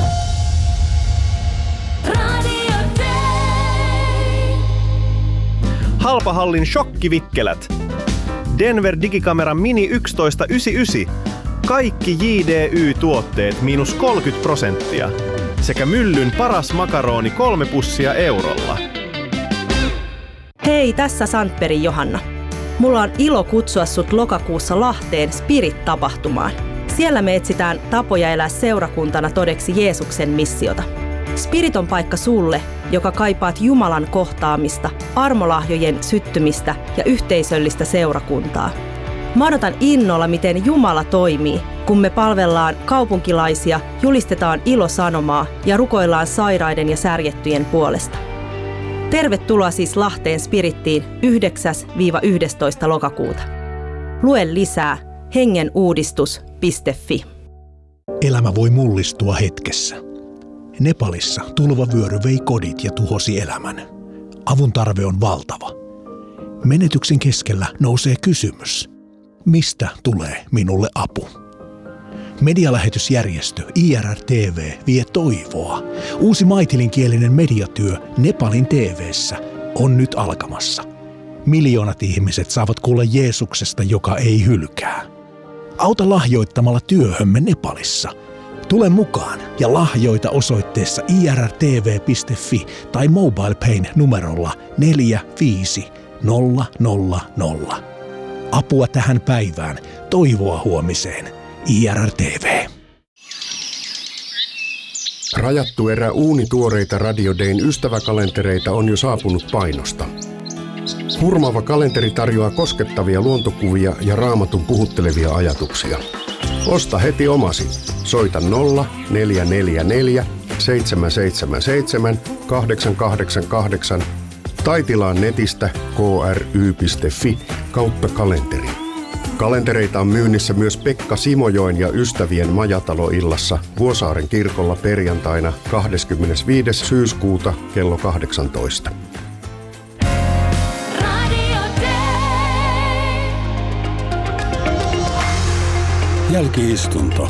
[SPEAKER 6] Halpahallin shokkivikkelät. Denver Digikamera Mini 1199. Kaikki JDY-tuotteet -30%. Sekä Myllyn paras makaroni 3 pussia eurolla.
[SPEAKER 8] Hei, tässä Sandbergin Johanna. Mulla on ilo kutsua sut lokakuussa Lahteen Spirit-tapahtumaan. Siellä me etsitään tapoja elää seurakuntana todeksi Jeesuksen missiota. Spirit on paikka sulle, joka kaipaat Jumalan kohtaamista, armolahjojen syttymistä ja yhteisöllistä seurakuntaa. Mä odotan innolla, miten Jumala toimii, kun me palvellaan kaupunkilaisia, julistetaan ilosanomaa ja rukoillaan sairaiden ja särjettyjen puolesta. Tervetuloa siis Lahteen Spirittiin 9-11 lokakuuta. Lue lisää hengenuudistus.fi.
[SPEAKER 7] Elämä voi mullistua hetkessä. Nepalissa tulvavyöry vei kodit ja tuhosi elämän. Avun tarve on valtava. Menetyksen keskellä nousee kysymys. Mistä tulee minulle apu? Medialähetysjärjestö IRR-TV vie toivoa. Uusi maitilinkielinen mediatyö Nepalin TV:ssä on nyt alkamassa. Miljoonat ihmiset saavat kuulla Jeesuksesta, joka ei hylkää. Auta lahjoittamalla työhömme Nepalissa. Tule mukaan ja lahjoita osoitteessa irrtv.fi tai MobilePayn numerolla 45000. Apua tähän päivään, toivoa huomiseen. IRR-TV.
[SPEAKER 9] Rajattu erä uunituoreita Radio Dayn ystäväkalentereita on jo saapunut painosta. Hurmaava kalenteri tarjoaa koskettavia luontokuvia ja Raamatun puhuttelevia ajatuksia. Osta heti omasi. Soita 0444 777 888 tai tilaa netistä kry.fi/kalenteri. Kalentereita on myynnissä myös Pekka Simojoen ja ystävien majataloillassa Vuosaaren kirkolla perjantaina 25. syyskuuta kello 18.
[SPEAKER 7] Jälki-istunto.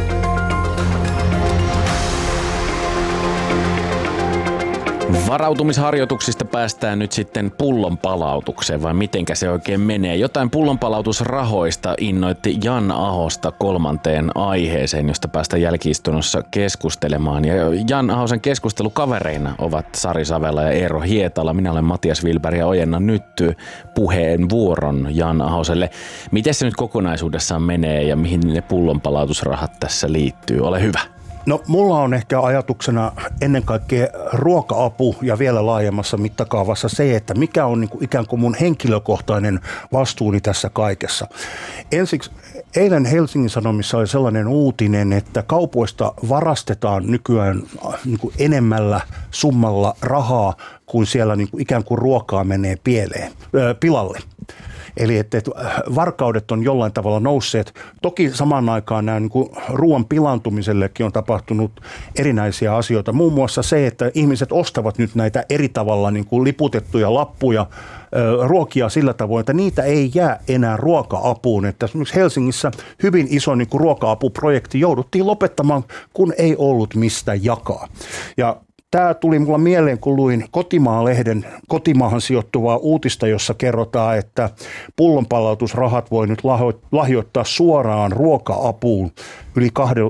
[SPEAKER 2] Varautumisharjoituksista päästään nyt sitten pullonpalautukseen, vai mitenkä se oikein menee? Jotain pullonpalautusrahoista innoitti Jan Ahosta kolmanteen aiheeseen, josta päästään jälki-istunnossa keskustelemaan. Ja Jan Ahosen keskustelukavereina ovat Sari Savela ja Eero Hietala. Minä olen Matias Wilberg ja ojennan nyt puheenvuoron Jan Ahoselle. Miten se nyt kokonaisuudessaan menee ja mihin ne pullonpalautusrahat tässä liittyy? Ole hyvä.
[SPEAKER 4] No mulla on ehkä ajatuksena ennen kaikkea ruoka-apu ja vielä laajemmassa mittakaavassa se, että mikä on niin kuin ikään kuin mun henkilökohtainen vastuuni tässä kaikessa. Ensiksi eilen Helsingin Sanomissa oli sellainen uutinen, että kaupoista varastetaan nykyään niin kuin enemmällä summalla rahaa, kun siellä niin kuin ikään kuin ruokaa menee pilalle. Eli että varkaudet on jollain tavalla nousseet. Toki samaan aikaan nämä niin kuin ruoan pilaantumisellekin on tapahtunut erinäisiä asioita. Muun muassa se, että ihmiset ostavat nyt näitä eri tavalla niin kuin liputettuja lappuja, ruokia sillä tavoin, että niitä ei jää enää ruoka-apuun. Että esimerkiksi Helsingissä hyvin iso niin kuin ruoka-apuprojekti jouduttiin lopettamaan, kun ei ollut mistä jakaa. Ja tämä tuli mulla mieleen, kun luin Kotimaa-lehden kotimaahan sijoittuvaa uutista, jossa kerrotaan, että pullonpalautusrahat voi nyt lahjoittaa suoraan ruoka-apuun yli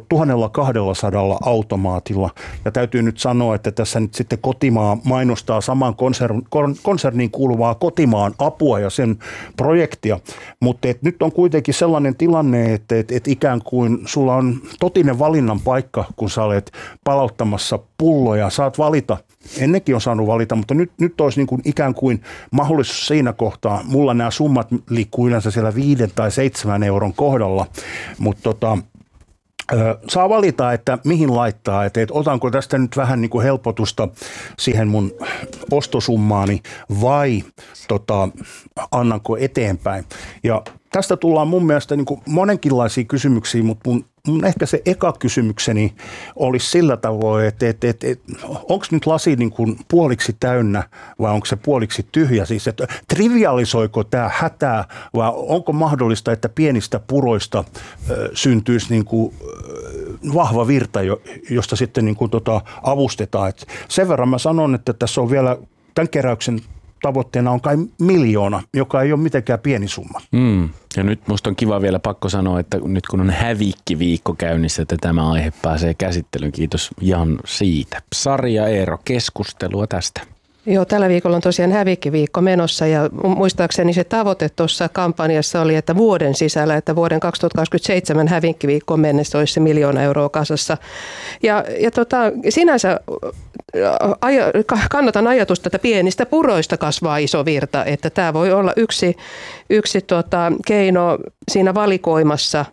[SPEAKER 4] 1200 automaatilla. Ja täytyy nyt sanoa, että tässä nyt sitten kotimaa mainostaa saman konserniin kuuluvaa kotimaan apua ja sen projektia. Mutta nyt on kuitenkin sellainen tilanne, että ikään kuin sulla on totinen valinnan paikka, kun sä olet palauttamassa pulloja. Saat valita. Ennenkin on saanut valita, mutta nyt olisi niin kuin ikään kuin mahdollisuus siinä kohtaa. Mulla nämä summat liikkuu yleensä siellä 5 tai 7 euron kohdalla, mutta saa valita, että mihin laittaa, että otanko tästä nyt vähän niin kuin helpotusta siihen mun ostosummaani vai annanko eteenpäin. Ja tästä tullaan mun mielestä niin kuin monenkinlaisia kysymyksiä, mutta mun ehkä se eka kysymykseni olisi sillä tavoin, että onko nyt lasi niin kuin puoliksi täynnä vai onko se puoliksi tyhjä? Siis, että trivialisoiko tämä hätää vai onko mahdollista, että pienistä puroista syntyisi niin kuin vahva virta, josta sitten niin kuin avustetaan? Et sen verran mä sanon, että tässä on vielä tämän keräyksen tavoitteena on kai 1 miljoona, joka ei ole mitenkään pieni summa.
[SPEAKER 2] Ja nyt musta on kiva vielä pakko sanoa, että nyt kun on hävikkiviikko käynnissä, että tämä aihe pääsee käsittelyyn. Kiitos Jan siitä. Sari ja Eero, keskustelua tästä.
[SPEAKER 3] Joo, tällä viikolla on tosiaan hävikkiviikko menossa ja muistaakseni se tavoite tuossa kampanjassa oli, että vuoden sisällä, että vuoden 2027 hävikkiviikkoon mennessä olisi se 1 miljoona euroa kasassa. Ja sinänsä kannatan ajatusta, että pienistä puroista kasvaa iso virta, että tämä voi olla yksi keino siinä valikoimassa.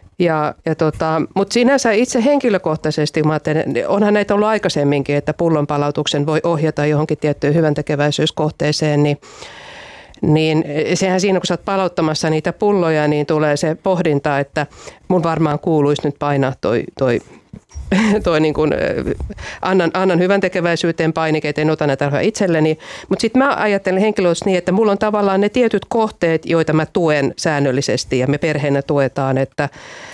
[SPEAKER 3] Mutta sinänsä itse henkilökohtaisesti, mä ajattelen, onhan näitä ollut aikaisemminkin, että pullonpalautuksen voi ohjata johonkin tiettyyn hyväntekeväisyyskohteeseen, niin sehän siinä, kun sä oot palauttamassa niitä pulloja, niin tulee se pohdinta, että mun varmaan kuuluisi nyt painaa toi niin kuin, annan hyväntekeväisyyteen painikeet, en ota näitä rahoja itselleni. Mutta sitten mä ajattelen henkilökohtaisesti niin, että mulla on tavallaan ne tietyt kohteet, joita mä tuen säännöllisesti ja me perheenä tuetaan, että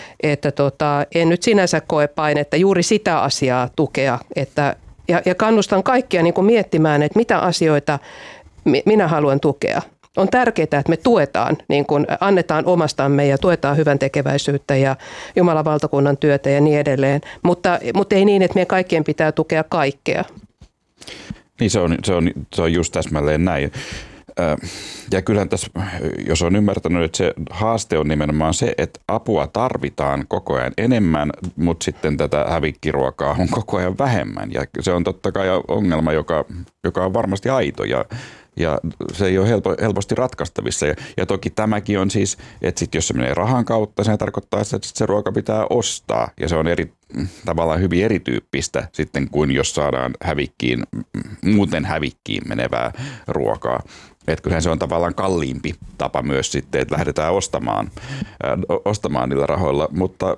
[SPEAKER 3] en nyt sinänsä koe painetta juuri sitä asiaa tukea. Ja kannustan kaikkia niin kuin miettimään, että mitä asioita minä haluan tukea. On tärkeää, että me tuetaan, niin kuin annetaan omastamme ja tuetaan hyväntekeväisyyttä ja Jumalan valtakunnan työtä ja niin edelleen. Mutta ei niin, että meidän kaikkien pitää tukea kaikkea.
[SPEAKER 1] Niin se on just täsmälleen näin. Ja kyllähän tässä, jos on ymmärtänyt, että se haaste on nimenomaan se, että apua tarvitaan koko ajan enemmän, mutta sitten tätä hävikkiruokaa on koko ajan vähemmän. Ja se on totta kai ongelma, joka on varmasti aito ja se ei ole helposti ratkaistavissa. Ja toki tämäkin on siis, että sit jos se menee rahan kautta, se tarkoittaa, että se ruoka pitää ostaa. Ja se on tavallaan hyvin erityyppistä sitten kuin jos saadaan muuten hävikkiin menevää ruokaa. Että kyllähän se on tavallaan kalliimpi tapa myös sitten, että lähdetään ostamaan niillä rahoilla, mutta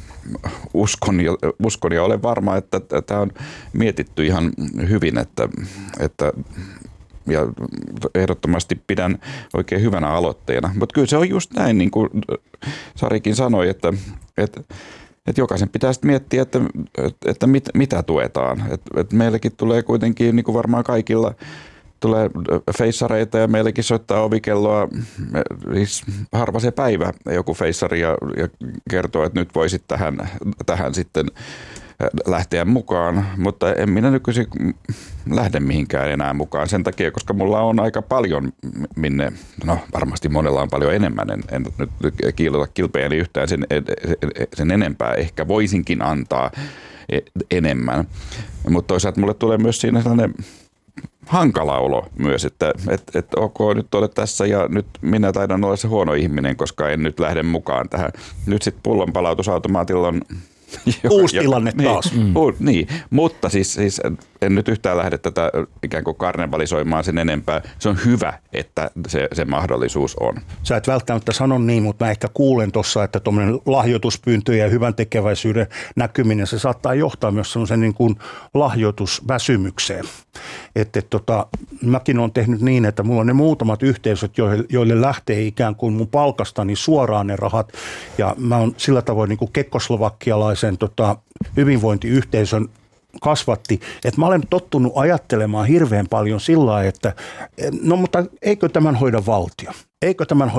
[SPEAKER 1] uskon ja olen varma, että tämä on mietitty ihan hyvin, että ja ehdottomasti pidän oikein hyvänä aloitteena. Mutta kyllä se on just näin, niin kuin Sarikin sanoi, että jokaisen pitää sitten miettiä, että mitä tuetaan. Että meilläkin tulee kuitenkin, niin kuin varmaan kaikilla, tulee feissareita ja meillekin soittaa ovikelloa, siis harva se päivä joku feissari ja kertoo, että nyt voisit tähän sitten lähteä mukaan, mutta en minä nykyisin lähde mihinkään enää mukaan sen takia, koska mulla on aika paljon varmasti monella on paljon enemmän, en nyt kiilota kilpeäni yhtään sen enempää, ehkä voisinkin antaa enemmän, mutta toisaalta mulle tulee myös siinä sellainen hankala olo myös, että ok, nyt olet tässä ja nyt minä taidan olla se huono ihminen, koska en nyt lähde mukaan tähän. Nyt sitten pullonpalautusautomaatilla on
[SPEAKER 4] uusi tilanne taas.
[SPEAKER 1] Niin, mutta siis en nyt yhtään lähde tätä ikään kuin karnevalisoimaan sen enempää. Se on hyvä, että se mahdollisuus on.
[SPEAKER 4] Sä et välttämättä sano niin, mutta mä ehkä kuulen tuossa, että tuommoinen lahjoituspyyntö ja hyvän tekeväisyyden näkyminen, se saattaa johtaa myös semmoisen niin kuin lahjoitusväsymykseen. Mäkin olen tehnyt niin, että mulla on ne muutamat yhteisöt, joille lähtee ikään kuin mun palkastani suoraan ne rahat. Ja mä oon sillä tavoin niin kuin kekkoslovakialaisen hyvinvointiyhteisön kasvatti, että mä olen tottunut ajattelemaan hirveän paljon sillä lailla, että no mutta eikö tämän hoida valtio? Eikö tämän hoida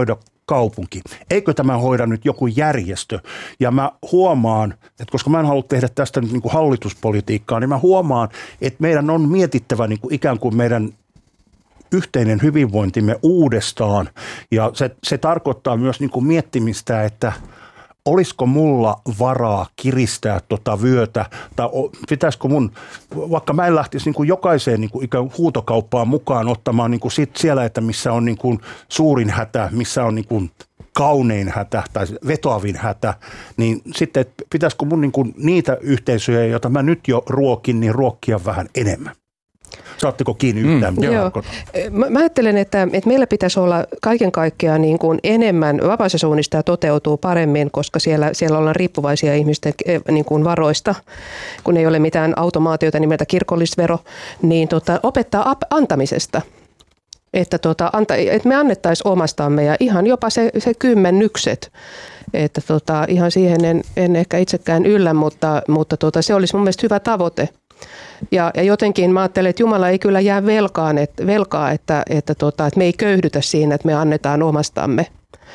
[SPEAKER 4] kaupunki. Eikö tämä hoida nyt joku järjestö? Ja mä huomaan, että koska mä en halua tehdä tästä nyt niin kuin hallituspolitiikkaa, niin mä huomaan, että meidän on mietittävä niin kuin ikään kuin meidän yhteinen hyvinvointimme uudestaan. Ja se tarkoittaa myös niin kuin miettimistä, että olisiko mulla varaa kiristää vyötä, tai pitäisikö mun, vaikka mä en lähtisi niin kuin jokaiseen niin kuin ikään huutokauppaan mukaan ottamaan niin kuin siellä, että missä on niin kuin suurin hätä, missä on niin kuin kaunein hätä tai vetoavin hätä, niin sitten että pitäisikö mun niin kuin niitä yhteisöjä, joita mä nyt jo ruokin, niin ruokkia vähän enemmän. Saatteko kiinni yhtään?
[SPEAKER 3] Joo. Mä ajattelen, että meillä pitäisi olla kaiken kaikkiaan niin kuin enemmän, vapaassa suunnistaa toteutuu paremmin, koska siellä ollaan riippuvaisia ihmisten niin kuin varoista, kun ei ole mitään automaatiota nimeltä kirkollisvero, niin opettaa antamisesta. Että me annettaisiin omastamme ja ihan jopa se kymmenykset. Että ihan siihen en ehkä itsekään yllä, mutta se olisi mun mielestä hyvä tavoite. Ja jotenkin mä ajattelen, että Jumala ei kyllä jää velkaa, että me ei köyhdytä siinä, että me annetaan omastamme.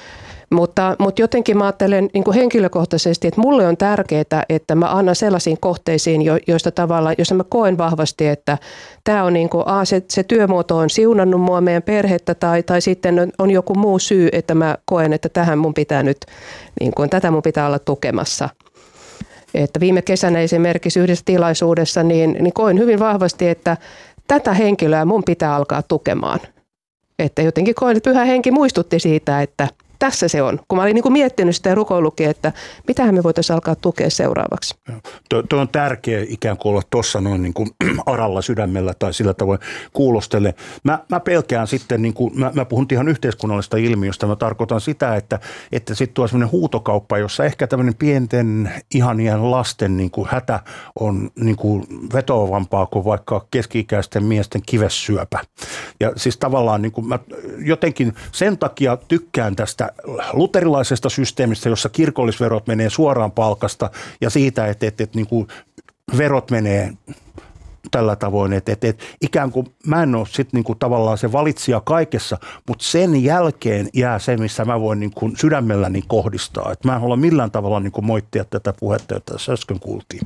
[SPEAKER 3] Mutta jotenkin mä ajattelen niin kuin henkilökohtaisesti, että mulle on tärkeää, että mä annan sellaisiin kohteisiin, joissa mä koen vahvasti, että tämä on niin kuin, se työmuoto on siunannut mua, meidän perhettä, tai sitten on joku muu syy, että mä koen, että tähän mun pitää nyt, niin kuin, tätä mun pitää olla tukemassa. Että viime kesänä esimerkiksi yhdessä tilaisuudessa niin koin hyvin vahvasti, että tätä henkilöä mun pitää alkaa tukemaan. Että jotenkin koin, että Pyhä Henki muistutti siitä, että tässä se on. Kun mä olin niin kuin miettinyt sitä ja rukoillutkin, että mitähän me voitaisiin alkaa tukea seuraavaksi.
[SPEAKER 4] Tuo on tärkeä ikään kuin olla tuossa noin niin kuin aralla sydämellä tai sillä tavoin kuulostele. Mä pelkään sitten, niin kuin, mä puhun ihan yhteiskunnallisesta ilmiöstä, mä tarkoitan sitä, että sitten tuo sellainen huutokauppa, jossa ehkä tämmöinen pienten ihanien lasten niin kuin hätä on niin kuin vetoavampaa kuin vaikka keski-ikäisten miesten kivessyöpä. Ja siis tavallaan niin kuin mä jotenkin sen takia tykkään tästä luterilaisesta systeemistä, jossa kirkollisverot menee suoraan palkasta ja siitä, että niin kuin verot menee tällä tavoin, että ikään kuin mä en ole sitten niin kuin tavallaan se valitsija kaikessa, mutta sen jälkeen jää se, missä mä voin niin kuin sydämelläni kohdistaa. Että mä en halua millään tavalla niin kuin moittia tätä puhetta, jota tässä äsken kuultiin.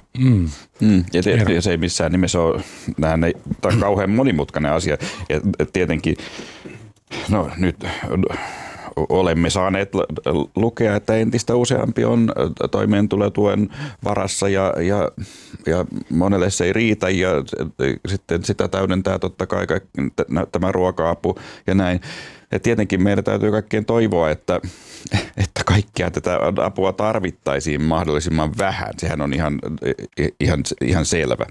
[SPEAKER 1] Ja se ei missään nimessä ole, tämä on kauhean monimutkainen asia. Ja tietenkin, no nyt olemme saaneet lukea, että entistä useampi on toimeentulotuen varassa ja monelle se ei riitä ja sitten sitä täydentää totta kai tämä ruoka-apu ja näin. Ja tietenkin meidän täytyy kaikkien toivoa, että kaikkia tätä apua tarvittaisiin mahdollisimman vähän. Sehän on ihan selvä.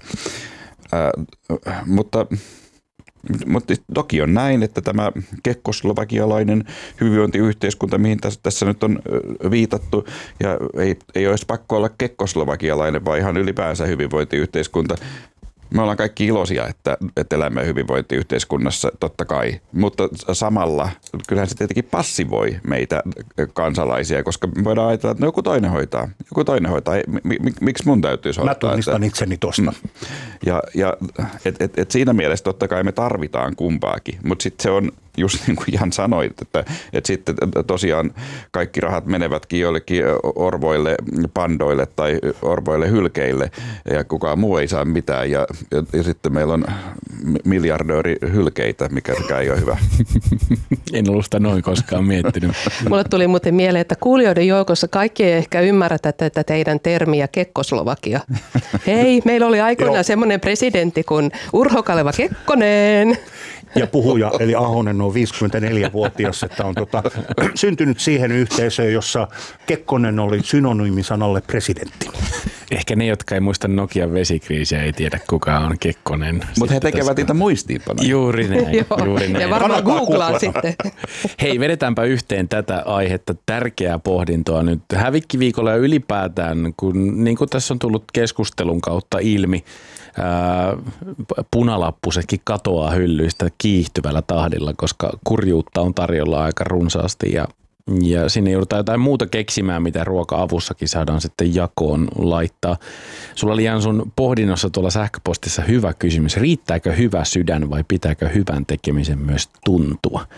[SPEAKER 1] Mutta toki on näin, että tämä kekkoslovakialainen hyvinvointiyhteiskunta, mihin tässä nyt on viitattu, ja ei olisi pakko olla kekkoslovakialainen, vaan ihan ylipäänsä hyvinvointiyhteiskunta. Me ollaan kaikki iloisia, että elämme hyvinvointiyhteiskunnassa, totta kai, mutta samalla kyllähän se tietenkin passivoi meitä kansalaisia, koska me voidaan ajatella, että joku toinen hoitaa. Miksi mun täytyisi hoitaa?
[SPEAKER 4] Mä tunnistan itseni tosta.
[SPEAKER 1] Ja siinä mielessä totta kai me tarvitaan kumpaakin, mutta sitten se on just niin kuin ihan sanoit, että sitten tosiaan kaikki rahat menevätkin joillekin orvoille, pandoille tai orvoille hylkeille ja kukaan muu ei saa mitään ja sitten meillä on miljardööri hylkeitä, mikä ei ole hyvä.
[SPEAKER 2] En ollut sitä noin koskaan miettinyt.
[SPEAKER 3] Mulle tuli muuten mieleen, että kuulijoiden joukossa kaikki ei ehkä ymmärrä tätä teidän termiä Kekkoslovakia. Hei, meillä oli aikoinaan semmoinen presidentti kuin Urho Kaleva Kekkonen.
[SPEAKER 4] Ja puhuja, eli Ahonen on 54-vuotias, että on syntynyt siihen yhteisöön, jossa Kekkonen oli synonyymi sanalle presidentti.
[SPEAKER 2] Ehkä ne, jotka ei muista Nokian vesikriisiä, ei tiedä kuka on Kekkonen.
[SPEAKER 1] Mutta he tekevät niitä muistiinpanoja.
[SPEAKER 2] Juuri näin.
[SPEAKER 3] Ja varmaan googlaan sitten.
[SPEAKER 2] Hei, vedetäänpä yhteen tätä aihetta. Tärkeää pohdintoa nyt hävikkiviikolla ja ylipäätään, kun niin kuin tässä on tullut keskustelun kautta ilmi, punalappusetkin katoaa hyllyistä kiihtyvällä tahdilla, koska kurjuutta on tarjolla aika runsaasti ja sinne joudutaan jotain muuta keksimään, mitä ruoka-avussakin saadaan sitten jakoon laittaa. Sulla oli sun pohdinnossa tuolla sähköpostissa hyvä kysymys. Riittääkö hyvä sydän vai pitääkö hyvän tekemisen myös tuntua?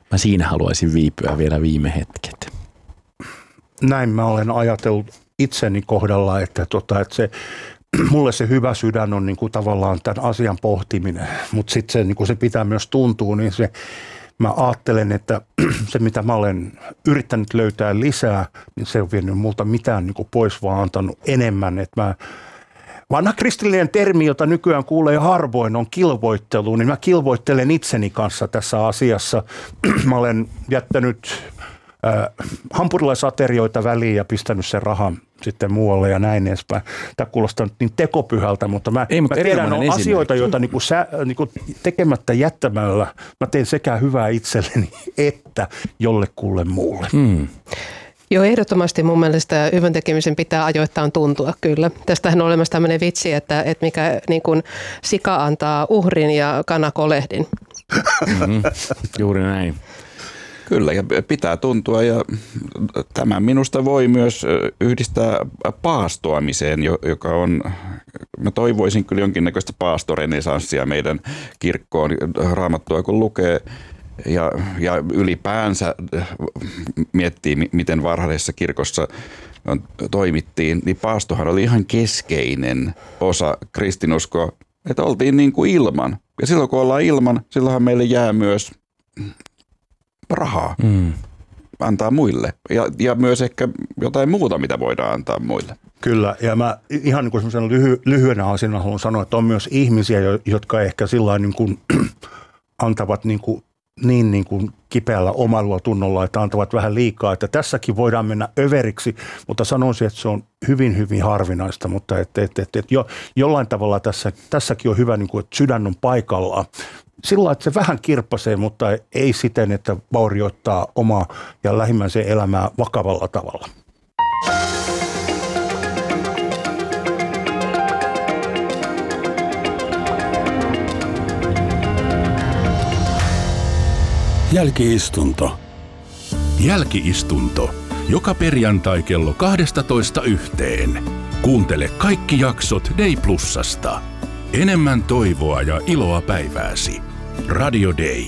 [SPEAKER 2] Mä siinä haluaisin viipyä vielä viime hetket.
[SPEAKER 4] Näin mä olen ajatellut itseni kohdalla, että se, mulle se hyvä sydän on niin kuin tavallaan tämän asian pohtiminen, mutta sitten se, niin kuin se pitää myös tuntua, niin mä ajattelen, että se mitä mä olen yrittänyt löytää lisää, niin se on vienyt multa mitään niin kuin pois, vaan antanut enemmän. Että vanha kristillinen termi, jota nykyään kuulee harvoin, on kilvoittelu, niin mä kilvoittelen itseni kanssa tässä asiassa. Mä olen jättänyt hampurilaisaterioita väliin ja pistänyt sen rahan sitten muualle ja näin edespäin. Tämä kuulostaa niin tekopyhältä, mutta mä tiedän on asioita, joita niinku tekemättä jättämällä mä teen sekä hyvää itselleni että jollekulle muulle.
[SPEAKER 3] Joo, ehdottomasti mun mielestä hyvän tekemisen pitää ajoittain tuntua kyllä. Tästähän on olemassa tämmöinen vitsi, että mikä niin kuin sika antaa uhrin ja kana kolehdin.
[SPEAKER 2] Juuri näin.
[SPEAKER 1] Kyllä, ja pitää tuntua, ja tämä minusta voi myös yhdistää paastoamiseen, joka on, mä toivoisin kyllä jonkinnäköistä paastorenesanssia meidän kirkkoon, Raamattua kun lukee, ja ylipäänsä miettii, miten varhaisessa kirkossa toimittiin, niin paastohan oli ihan keskeinen osa kristinuskoa, että oltiin niin kuin ilman. Ja silloin kun ollaan ilman, silloinhan meille jää myös rahaa antaa muille ja myös ehkä jotain muuta, mitä voidaan antaa muille.
[SPEAKER 4] Kyllä, ja mä ihan niin kuin semmoisena lyhyenä asiana haluan sanoa, että on myös ihmisiä, jotka ehkä sillain niin kuin antavat niin kuin kipeällä omalla tunnolla, että antavat vähän liikaa, että tässäkin voidaan mennä överiksi, mutta sanoisin, että se on hyvin, hyvin harvinaista, mutta että jollain tavalla tässäkin on hyvä, niin kuin, että sydän on paikallaan. Sillä että se vähän kirppasee, mutta ei siten, että vaurioittaa omaa ja lähimmäisen elämää vakavalla tavalla.
[SPEAKER 10] Jälki-istunto. Jälki-istunto. Joka perjantai kello 12:00. Kuuntele kaikki jaksot Day Plusasta. Enemmän toivoa ja iloa päivääsi. Radio Day.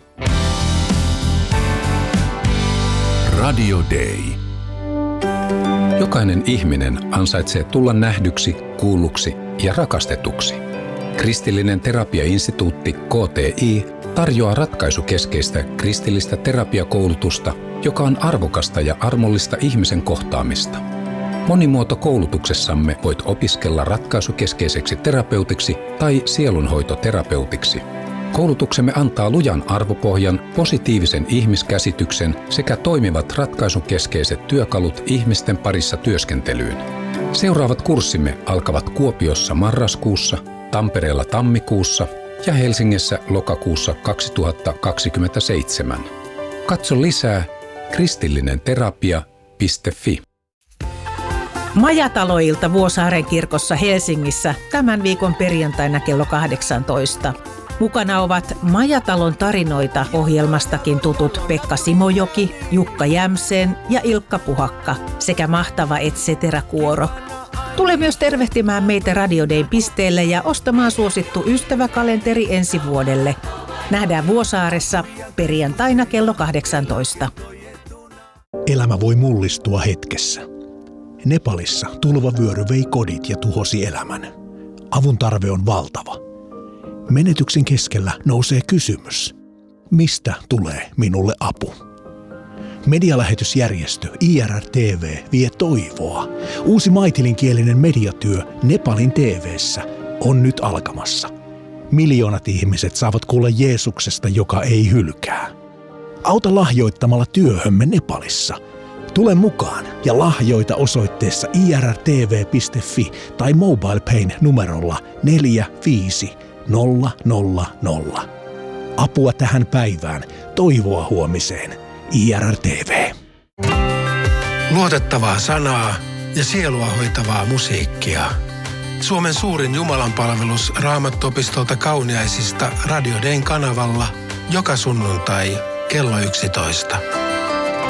[SPEAKER 10] Radio Day.
[SPEAKER 11] Jokainen ihminen ansaitsee tulla nähdyksi, kuulluksi ja rakastetuksi. Kristillinen terapiainstituutti KTI tarjoaa ratkaisukeskeistä kristillistä terapiakoulutusta, joka on arvokasta ja armollista ihmisen kohtaamista. Monimuotokoulutuksessamme voit opiskella ratkaisukeskeiseksi terapeutiksi tai sielunhoitoterapeutiksi. Koulutuksemme antaa lujan arvopohjan, positiivisen ihmiskäsityksen sekä toimivat ratkaisukeskeiset työkalut ihmisten parissa työskentelyyn. Seuraavat kurssimme alkavat Kuopiossa marraskuussa, Tampereella tammikuussa ja Helsingissä lokakuussa 2027. Katso lisää kristillinenterapia.fi.
[SPEAKER 12] Majataloilta Vuosaaren kirkossa Helsingissä tämän viikon perjantaina kello 18. Mukana ovat Majatalon tarinoita -ohjelmastakin tutut Pekka Simojoki, Jukka Jämsen ja Ilkka Puhakka sekä mahtava Et cetera-kuoro. Tule myös tervehtimään meitä Radio Dayn pisteelle ja ostamaan suosittu ystäväkalenteri ensi vuodelle. Nähdään Vuosaaressa perjantaina kello 18.
[SPEAKER 7] Elämä voi mullistua hetkessä. Nepalissa tulvavyöry vei kodit ja tuhosi elämän. Avun tarve on valtava. Menetyksen keskellä nousee kysymys. Mistä tulee minulle apu? Medialähetysjärjestö IRR-TV vie toivoa. Uusi maitilinkielinen mediatyö Nepalin TV:ssä on nyt alkamassa. Miljoonat ihmiset saavat kuulla Jeesuksesta, joka ei hylkää. Auta lahjoittamalla työhömme Nepalissa. Tule mukaan ja lahjoita osoitteessa irrtv.fi tai MobilePayn numerolla 45000. Apua tähän päivään, toivoa huomiseen. IRR-TV.
[SPEAKER 13] Luotettavaa sanaa ja sielua hoitavaa musiikkia. Suomen suurin jumalanpalvelus Raamattuopistolta Kauniaisista Radio Dayn kanavalla joka sunnuntai kello 11.